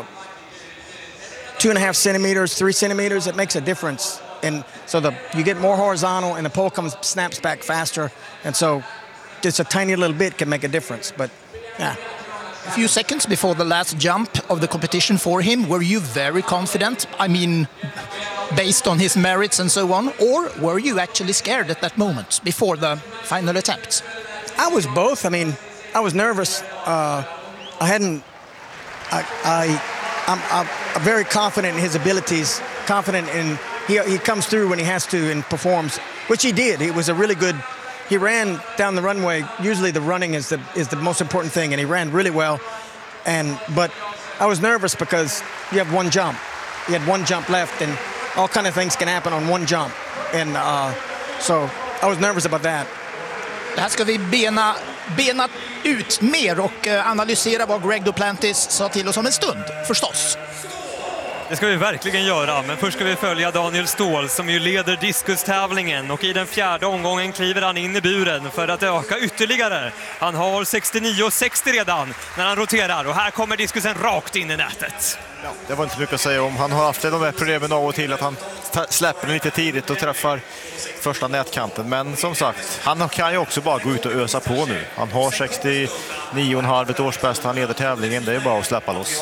two and a half centimeters, three centimeters, it makes a difference. And so the you get more horizontal, and the pole comes snaps back faster, and so just a tiny little bit can make a difference. But yeah. A few seconds before the last jump of the competition for him, were you very confident? I mean, based on his merits and so on, or were you actually scared at that moment before the final attempt? I was both. I mean, I was nervous. Uh, I hadn't. I. I I'm, I'm, I'm very confident in his abilities. Confident in. He, he comes through when he has to and performs, which he did. He was a really good, he ran down the runway. Usually the running is the is the most important thing, and he ran really well. And but I was nervous because you have one jump. You had one jump left, and all kind of things can happen on one jump. And uh, so I was nervous about that. Det här ska vi bena, bena ut mer och analysera vad Greg Duplantis sa till oss om en stund, förstås. Det ska vi verkligen göra, men först ska vi följa Daniel Ståhl som ju leder diskustävlingen, och i den fjärde omgången kliver han in i buren för att öka ytterligare. Han har sextionio sextio redan när han roterar, och här kommer diskusen rakt in i nätet. Ja, det var inte mycket att säga om. Han har haft de här problemen av och till att han släpper lite tidigt och träffar första nätkanten. Men som sagt, han kan ju också bara gå ut och ösa på nu. Han har sextionio komma fem ett årsbästa, han leder tävlingen. Det är bara att släppa loss.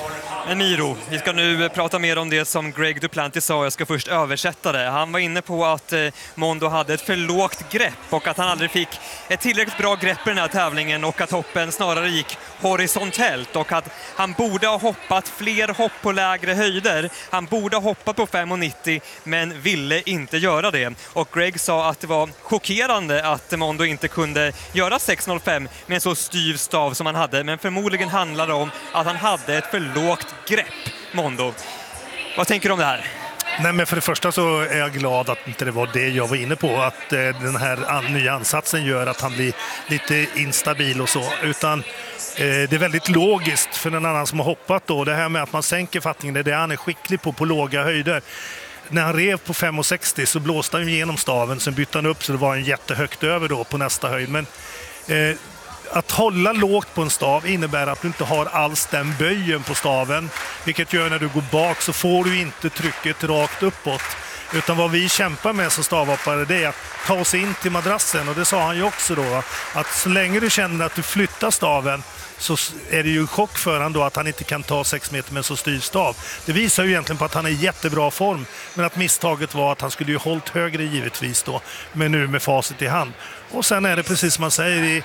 Men Miro, vi ska nu prata mer om det som Greg Duplantis sa. Jag ska först översätta det. Han var inne på att eh, Mondo hade ett för lågt grepp och att han aldrig fick ett tillräckligt bra grepp i den här tävlingen och att hoppen snarare gick horisontellt och att han borde ha hoppat fler hopp på lägre höjder. Han borde ha hoppat på fem nittio men ville inte göra det. Och Greg sa att det var chockerande att Mondo inte kunde göra sex noll fem med en så styv stav som han hade. Men förmodligen handlar det om att han hade ett för lågt grepp, Mondo. Vad tänker du om det här? Nej, men för det första så är jag glad att inte det var det jag var inne på, att eh, den här an- nya ansatsen gör att han blir lite instabil och så, utan eh, det är väldigt logiskt för en annan som har hoppat då. Det här med att man sänker fattningen, det är det han är skicklig på, på låga höjder. När han rev på fem sextio så blåste han igenom staven, sen bytte han upp så det var en jättehögt över då på nästa höjd. Men eh, att hålla lågt på en stav innebär att du inte har alls den böjen på staven, vilket gör när du går bak så får du inte trycket rakt uppåt. Utan vad vi kämpar med som stavhoppare, det är att ta oss in till madrassen, och det sa han ju också då, att så länge du känner att du flyttar staven så är det ju en chock för han då att han inte kan ta sex meter med en så styv stav. Det visar ju egentligen på att han är i jättebra form, men att misstaget var att han skulle ju hållit högre givetvis då, men nu med facit i hand. Och sen är det precis som man säger i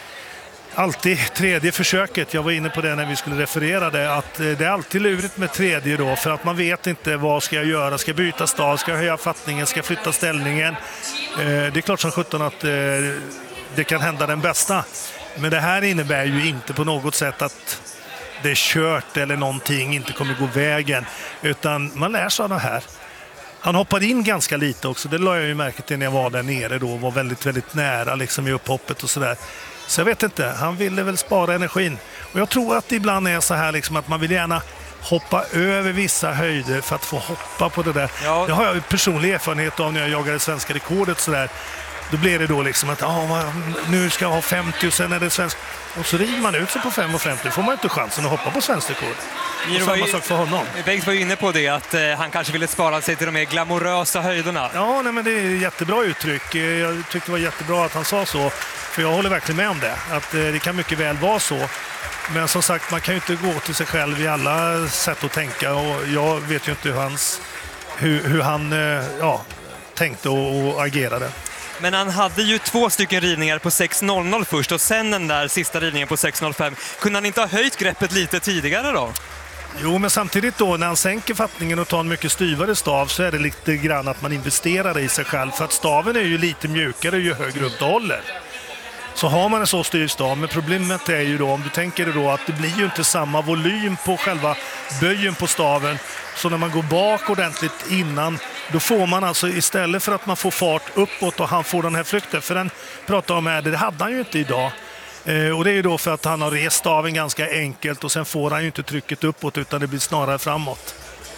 alltid tredje försöket, jag var inne på det när vi skulle referera det, att det är alltid lurigt med tredje då, för att man vet inte vad ska jag göra, ska jag byta stav, ska jag höja fattningen, ska jag flytta ställningen. Det är klart som sjutton att det kan hända den bästa, men det här innebär ju inte på något sätt att det är kört eller någonting inte kommer gå vägen, utan man lär sig av det här. Han hoppade in ganska lite också, det la jag ju märke till när jag var där nere då, var väldigt, väldigt nära liksom i upphoppet och sådär. Så jag vet inte, han ville väl spara energin. Och jag tror att det ibland är så här liksom att man vill gärna hoppa över vissa höjder för att få hoppa på det där. Ja. Det har jag personlig erfarenhet av när jag jagade svenska rekordet så där. Då blir det då liksom att ah, nu ska jag ha femtio och sen är det svensk. Och så river man ut sig på fem femtio, får man inte chansen att hoppa på svensk rekord. Och samma sak för honom. Bengt var ju inne på det, att eh, han kanske ville spara sig till de mer glamorösa höjderna. Ja, nej, men det är ett jättebra uttryck. Jag tyckte det var jättebra att han sa så. För jag håller verkligen med om det. Att eh, det kan mycket väl vara så. Men som sagt, man kan ju inte gå till sig själv i alla sätt att tänka. Och jag vet ju inte hur, hans, hur, hur han eh, ja, tänkte och, och agerade. Men han hade ju två stycken rivningar på sex noll noll först och sen den där sista rivningen på sex noll fem. Kunde han inte ha höjt greppet lite tidigare då? Jo, men samtidigt då när han sänker fattningen och tar en mycket styvare stav så är det lite grann att man investerar i sig själv. För att staven är ju lite mjukare ju högre upp du håller. Så har man en så styv stav, men problemet är ju då, om du tänker då att det blir ju inte samma volym på själva böjen på staven. Så när man går bak ordentligt innan, då får man alltså istället för att man får fart uppåt och han får den här flykten, för den pratar om här, det hade han ju inte idag. Eh, och det är ju då för att han har rest staven ganska enkelt och sen får han ju inte trycket uppåt utan det blir snarare framåt.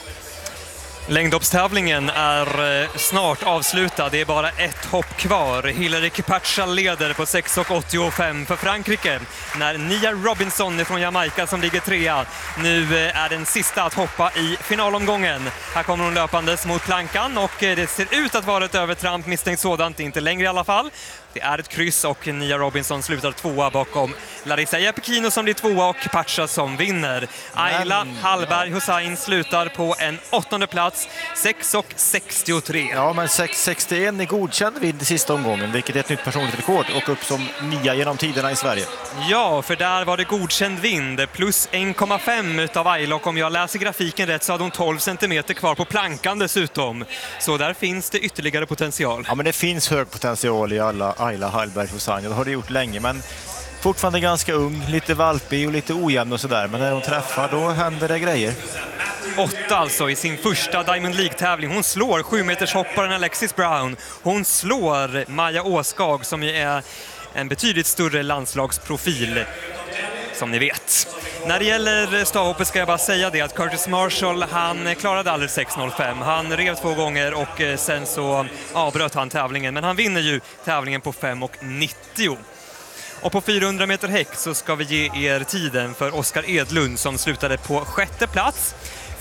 Längdhoppstävlingen är snart avslutad. Det är bara ett hopp kvar. Hilary Kipacha leder på sex åttiofem för Frankrike. När Nia Robinson från Jamaica som ligger trea. Nu är den sista att hoppa i finalomgången. Här kommer hon löpandes mot plankan och det ser ut att vara ett övertramp, misstänkt sådant, inte längre i alla fall. Det är ett kryss och Nia Robinson slutar tvåa bakom Larissa Jeppekino som blir tvåa och Kipacha som vinner. Ayla Hallberg Hussein slutar på en åttonde plats, sex sextiotre. Ja, men sex sextioen är godkänd vid den sista omgången, vilket är ett nytt personligt rekord och upp som nia genom tiderna i Sverige. Ja, för där var det godkänd vind, plus en komma fem utav Ayla, och om jag läser grafiken rätt så hade hon tolv centimeter kvar på plankan dessutom. Så där finns det ytterligare potential. Ja, men det finns hög potential i alla Ayla Hallberg Hussein. Det har det gjort länge, men fortfarande ganska ung, lite valpig och lite ojämn och sådär. Men när hon träffar, då händer det grejer. Åtta alltså i sin första Diamond League-tävling. Hon slår sju meters hopparen Alexis Brown. Hon slår Maja Åskag som ju är en betydligt större landslagsprofil, som ni vet. När det gäller stavhoppet ska jag bara säga det att Curtis Marshall, han klarade aldrig sex noll fem. Han rev två gånger och sen så avbröt han tävlingen. Men han vinner ju tävlingen på fem nittio. Och på fyrahundra meter häck så ska vi ge er tiden för Oskar Edlund som slutade på sjätte plats.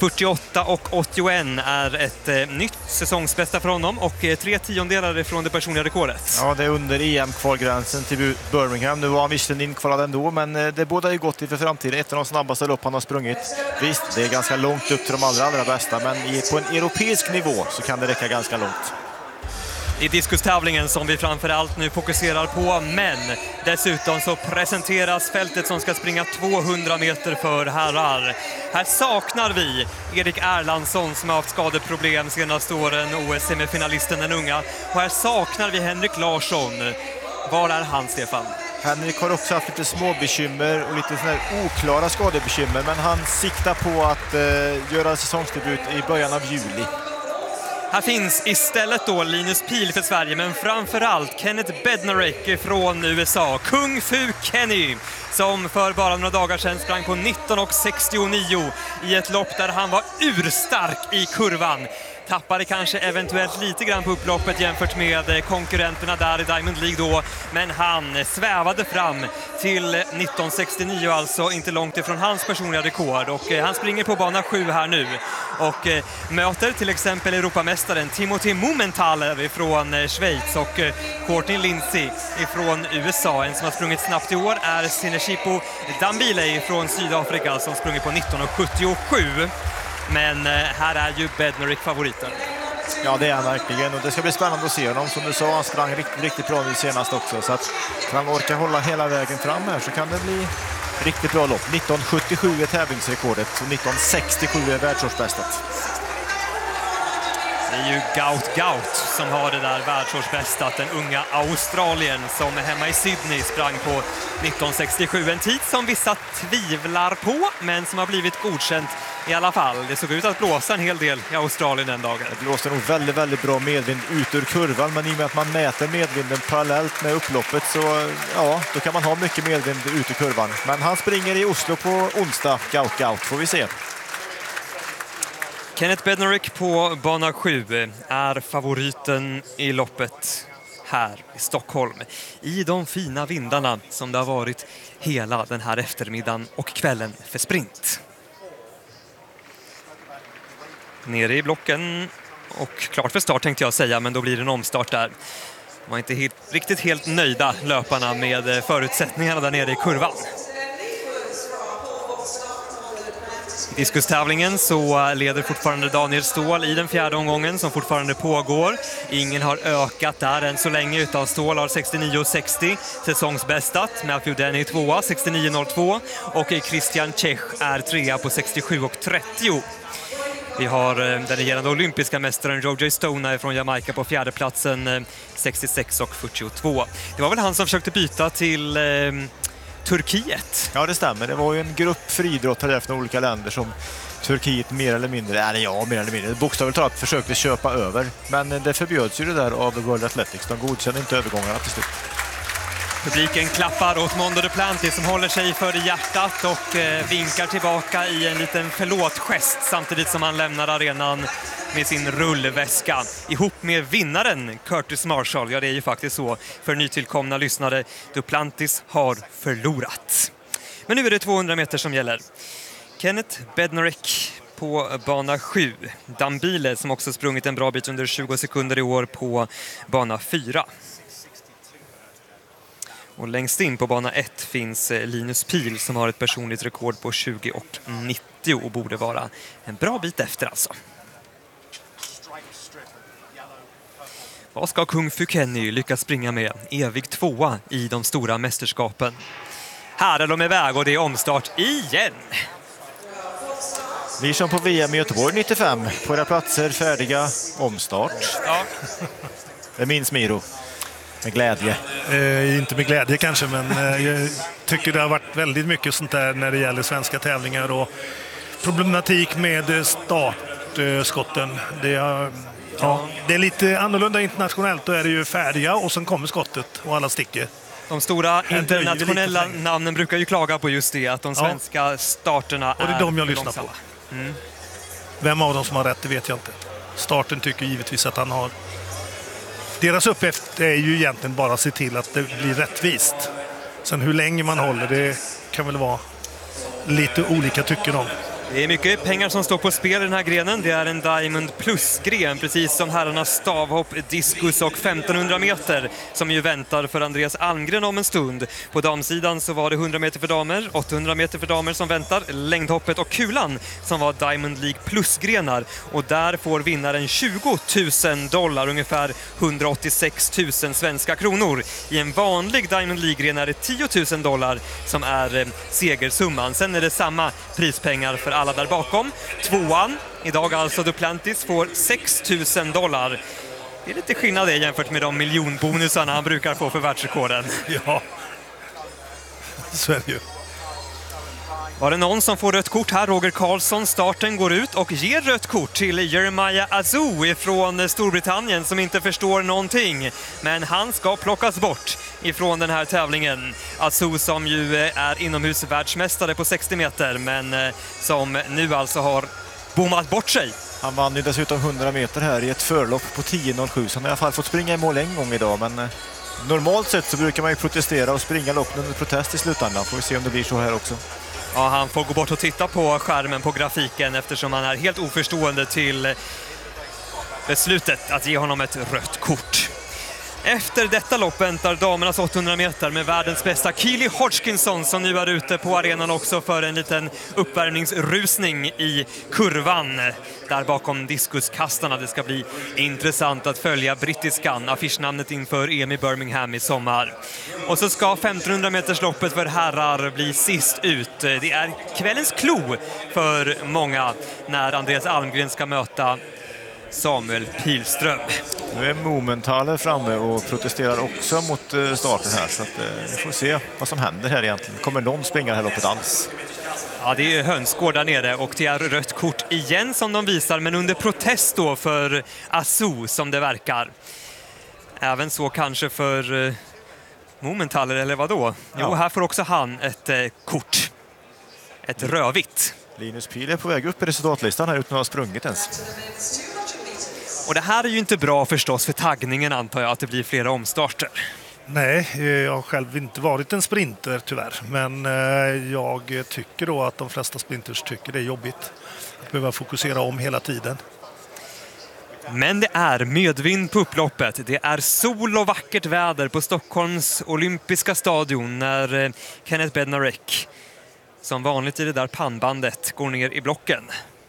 fyrtioåtta och åttioen är ett eh, nytt säsongsbästa för honom och eh, tre tiondelar ifrån det personliga rekordet. Ja, det är under E M-kvalgränsen till Birmingham. Nu var han visserligen inkvalad ändå, men eh, det båda är gott inför framtiden. Ett av de snabbaste lopp han har sprungit. Visst, det är ganska långt upp till de allra, allra bästa, men i, på en europeisk nivå så kan det räcka ganska långt. I diskustävlingen som vi framförallt nu fokuserar på, men dessutom så presenteras fältet som ska springa tvåhundra meter för herrar. Här saknar vi Erik Erlandsson som har haft skadeproblem senaste åren, O S-semifinalisten den unga. Och här saknar vi Henrik Larsson. Var är han, Stefan? Henrik har också haft lite små bekymmer och lite såna här oklara skadebekymmer, men han siktar på att eh, göra säsongsdebut i början av juli. Här finns istället då Linus Pihl för Sverige, men framförallt Kenneth Bednarek från U S A. Kung Fu Kenny, som för bara några dagar sedan sprang på nitton och sextionio i ett lopp där han var urstark i kurvan. Tappade kanske eventuellt lite grann på upploppet jämfört med konkurrenterna där i Diamond League då. Men han svävade fram till nitton sextionio, alltså inte långt ifrån hans personliga rekord. Och eh, han springer på bana sju här nu. Och eh, möter till exempel Europamästaren Timothy Mumenthaler från eh, Schweiz och eh, Courtney Lindsay från U S A. En som har sprungit snabbt i år är Sineshipo Dambile från Sydafrika som sprungit på nitton och sjuttiosju. Men här är ju Bednarek favoriten. Ja, det är han verkligen. Och det ska bli spännande att se honom. Som du sa, han sprang riktigt, riktigt bra nu senast också. Så att kan han orka hålla hela vägen fram här så kan det bli riktigt bra lopp. nitton sjuttiosju är tävlingsrekordet och nitton sextiosju är världsårsbästet. Det är ju Gout Gout som har det där världsårsbästat. Den unga Australien som hemma i Sydney sprang på nitton sextiosju. En tid som vissa tvivlar på, men som har blivit godkänt i alla fall. Det såg ut att blåsa en hel del i Australien den dagen. Det blåste nog väldigt, väldigt bra medvind ut ur kurvan, men i och med att man mäter medvinden parallellt med upploppet så ja, då kan man ha mycket medvind ut ur kurvan. Men han springer i Oslo på onsdag, Gout Gout, får vi se. Kenneth Bednarek på bana sju är favoriten i loppet här i Stockholm. I de fina vindarna som det har varit hela den här eftermiddagen och kvällen för sprint. Nere i blocken och klart för start tänkte jag säga, men då blir det en omstart där. De var inte helt, riktigt helt nöjda löparna med förutsättningarna där nere i kurvan. I diskustävlingen så leder fortfarande Daniel Ståhl i den fjärde omgången som fortfarande pågår. Ingen har ökat där än så länge, utan Ståhl har sextionio sextio säsongsbästat. Matthew Denny tvåa, sextionio noll två och Christian Czech är trea på sextiosju och trettio. Vi har den regerande olympiska mästaren Roger Stone från Jamaica på fjärde platsen, sextiosex och fyrtiotvå. Det var väl han som försökte byta till eh, Turkiet. Ja, det stämmer. Det var ju en grupp friidrottare från olika länder som Turkiet mer eller mindre, eller ja, mer eller mindre, bokstavligt talat försökte köpa över. Men det förbjöds ju det där av World Athletics. De godkände inte övergångarna till slut. Publiken klappar åt Mondo Duplantis som håller sig för hjärtat och eh, vinkar tillbaka i en liten förlåtgest samtidigt som han lämnar arenan med sin rullväska ihop med vinnaren Curtis Marshall. Ja, det är ju faktiskt så för nytillkomna lyssnare. Duplantis har förlorat. Men nu är det tvåhundra meter som gäller. Kenneth Bednarek på bana sju. Dambile som också sprungit en bra bit under tjugo sekunder i år på bana fyra. Och längst in på bana ett finns Linus Pihl som har ett personligt rekord på tjugo och nittio och borde vara en bra bit efter alltså. Vad ska Kung Fu Kenny lyckas springa med? Evig tvåa i de stora mästerskapen. Här är de iväg och det är omstart igen. Vi som på V M i Göteborg nittiofem. På era platser färdiga, omstart. Ja. Det minns Miro. Med glädje. Eh, inte med glädje kanske, men eh, jag tycker det har varit väldigt mycket sånt där när det gäller svenska tävlingar och problematik med startskotten. Det, är, ja, det är lite annorlunda internationellt. Då är det ju färdiga och sen kommer skottet och alla sticker. De stora internationella namnen brukar ju klaga på just det, att de svenska ja. starterna är och det är de jag lyssnar på. Mm. Vem av dem som har rätt, det vet jag inte. Starten tycker givetvis att han har. Deras uppgift är ju egentligen bara att se till att det blir rättvist. Sen hur länge man håller, det kan väl vara lite olika tycker de. Det är mycket pengar som står på spel i den här grenen. Det är en Diamond Plus-gren, precis som herrarnas stavhopp, diskus och femtonhundra meter som ju väntar för Andreas Almgren om en stund. På damsidan så var det hundra meter för damer, åttahundra meter för damer som väntar, längdhoppet och kulan som var Diamond League Plus-grenar. Och där får vinnaren tjugo tusen dollar, ungefär hundraåttiosex tusen svenska kronor. I en vanlig Diamond League-gren är det tio tusen dollar som är eh, segersumman. Sen är det samma prispengar för alla där bakom. Tvåan, idag alltså Duplantis, får sex tusen dollar. Det är lite skillnad det jämfört med de miljonbonusarna han brukar få för världsrekorden. Ja, så är det ju. Var det någon som får rött kort här? Roger Karlsson, starten går ut och ger rött kort till Jeremiah Azu från Storbritannien som inte förstår någonting. Men han ska plockas bort ifrån den här tävlingen. Azu som ju är inomhusvärldsmästare på sextio meter men som nu alltså har bommat bort sig. Han vann ju dessutom hundra meter här i ett förlopp på tio noll sju. Så han har i alla fall fått springa i mål en gång idag, men normalt sett så brukar man ju protestera och springa loppen under protest i slutändan. Får vi se om det blir så här också. Ja, han får gå bort och titta på skärmen på grafiken eftersom han är helt oförstående till beslutet att ge honom ett rött kort. Efter detta lopp väntar damernas åttahundra meter med världens bästa Keely Hodgkinson som nu är ute på arenan också för en liten uppvärmningsrusning i kurvan. Där bakom diskuskastarna. Det ska bli intressant att följa brittiskan, affischnamnet inför E M i Birmingham i sommar. Och så ska femtonhundra meters loppet för herrar bli sist ut. Det är kvällens klo för många när Andreas Almgren ska möta Samuel Pilström. Nu är Momentaler framme och protesterar också mot starten här, så att, eh, vi får se vad som händer här egentligen. Kommer någon springa det här loppet alls? Ja, det är hönsgård där nere och det är rött kort igen som de visar, men under protest då för Azu som det verkar. Även så kanske för eh, Momentaler, eller vad då? Jo, Ja. här får också han ett eh, kort. Ett rödvitt. Linus Pihl är på väg upp i resultatlistan här utan att ha sprungit ens. Och det här är ju inte bra förstås för taggningen, antar jag, att det blir flera omstarter. Nej, jag har själv inte varit en sprinter tyvärr. Men eh, jag tycker då att de flesta sprinters tycker det är jobbigt att behöva fokusera om hela tiden. Men det är medvind på upploppet. Det är sol och vackert väder på Stockholms olympiska stadion när eh, Kenneth Bednarek, som vanligt i det där pannbandet, går ner i blocken.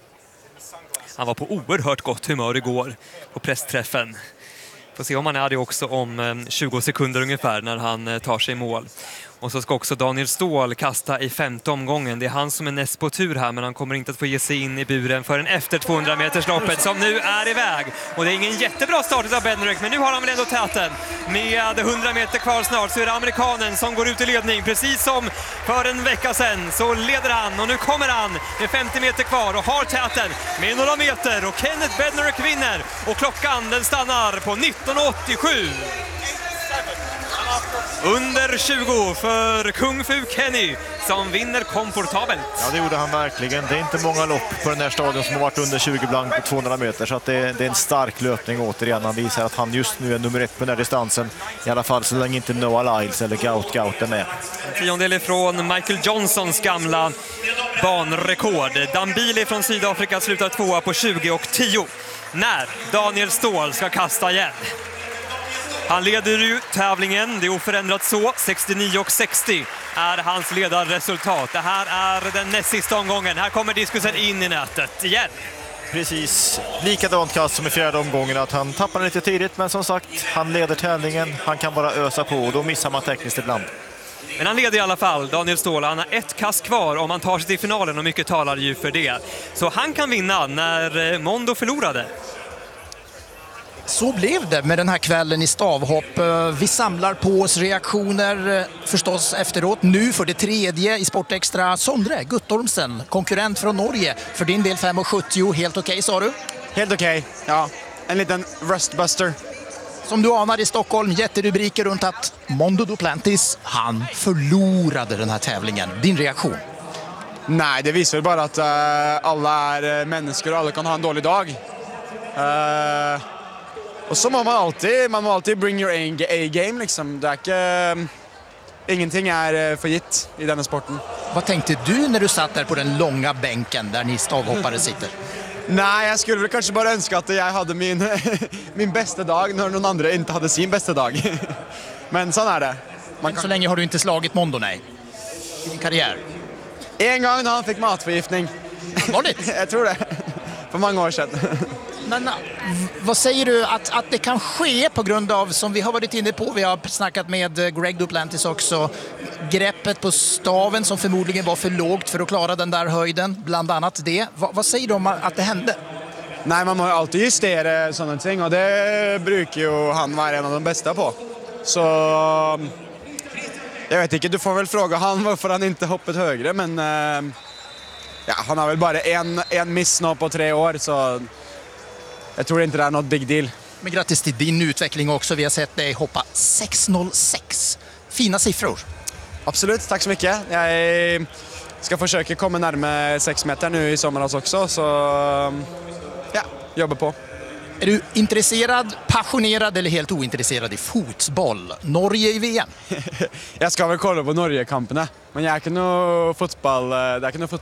Han var på oerhört gott humör igår på pressträffen. Får se om han är det också om tjugo sekunder ungefär när han tar sig i mål. Och så ska också Daniel Ståhl kasta i femte omgången. Det är han som är näst på tur här, men han kommer inte att få ge sig in i buren förrän efter tvåhundra meters loppet som nu är iväg. Och det är ingen jättebra start av Bednarek, men nu har han väl ändå täten. Med hundra meter kvar snart så är det amerikanen som går ut i ledning. Precis som för en vecka sedan så leder han, och nu kommer han med femtio meter kvar och har täten med några meter. Och Kenneth Bednarek vinner och klockan den stannar på nitton åttiosju. Under tjugo för Kung Fu Kenny som vinner komfortabelt. Ja, det gjorde han verkligen. Det är inte många lopp på den här stadion som har varit under tjugo blank på tvåhundra meter, så att det, det är en stark löpning återigen. Han visar att han just nu är nummer ett på den här distansen. I alla fall så länge inte Noah Lyles eller Gout Gout är med. En tiondel ifrån Michael Johnsons gamla banrekord. Dambili från Sydafrika slutar tvåa på tjugo och tio när Daniel Ståhl ska kasta igen. Han leder ju tävlingen, det är oförändrat så. sextionio och sextio är hans ledarresultat. Det här är den näst sista omgången. Här kommer diskusen in i nätet igen. Precis likadant kast som i fjärde omgången, att han tappar lite tidigt, men som sagt, han leder tävlingen. Han kan bara ösa på och då missar man tekniskt ibland. Men han leder i alla fall, Daniel Ståhl. Han har ett kast kvar om han tar sig till finalen och mycket talar ju för det. Så han kan vinna när Mondo förlorade. Så blev det med den här kvällen i stavhopp. Vi samlar på oss reaktioner förstås efteråt. Nu för det tredje i Sportextra, Sondre Guttormsen, konkurrent från Norge. För din del fem sjuttio, helt okej, sa du? Helt okej, ja. En liten rustbuster. Som du anar i Stockholm, jätterubriker runt att Mondo Duplantis, han förlorade den här tävlingen. Din reaktion? Nej, det visar ju bara att uh, alla är uh, människor och alla kan ha en dålig dag. Uh, och så må man alltid, man må alltid bring your A-game liksom. Det är inte, uh, ingenting är uh, för gitt i denna sporten. Vad tänkte du när du satt där på den långa bänken där ni stavhoppare sitter? Nej, jag skulle väl kanske bara önska att jag hade min, min bästa dag när någon andra inte hade sin bästa dag. Men sån är det. Man kan... Så länge har du inte slagit Mondo, nej? I din karriär? En gång när han fick matförgiftning. Var det? Jag tror det. För många år sedan. Men vad säger du att, att det kan ske på grund av, som vi har varit inne på, vi har snackat med Greg Duplantis också, greppet på staven som förmodligen var för lågt för att klara den där höjden, bland annat det. Va, vad säger du om att det hände? Nej, man må alltid justera sådana ting och det brukar ju han vara en av de bästa på. Så jag vet inte, du får väl fråga han varför han inte hoppat högre, men ja, han har väl bara en, en miss nå på tre år, så jag tror inte det är något big deal. Men grattis till din utveckling också. Vi har sett dig hoppa sex noll sex. Fina siffror. Absolut, tack så mycket. Jag ska försöka komma närmare sex meter nu i somras också, så ja, jobbar på. Är du intresserad, passionerad eller helt ointresserad i fotboll? Norge i V M? Jag ska väl kolla på Norge-kamperna, men jag är inte någon fotboll, det är inte någon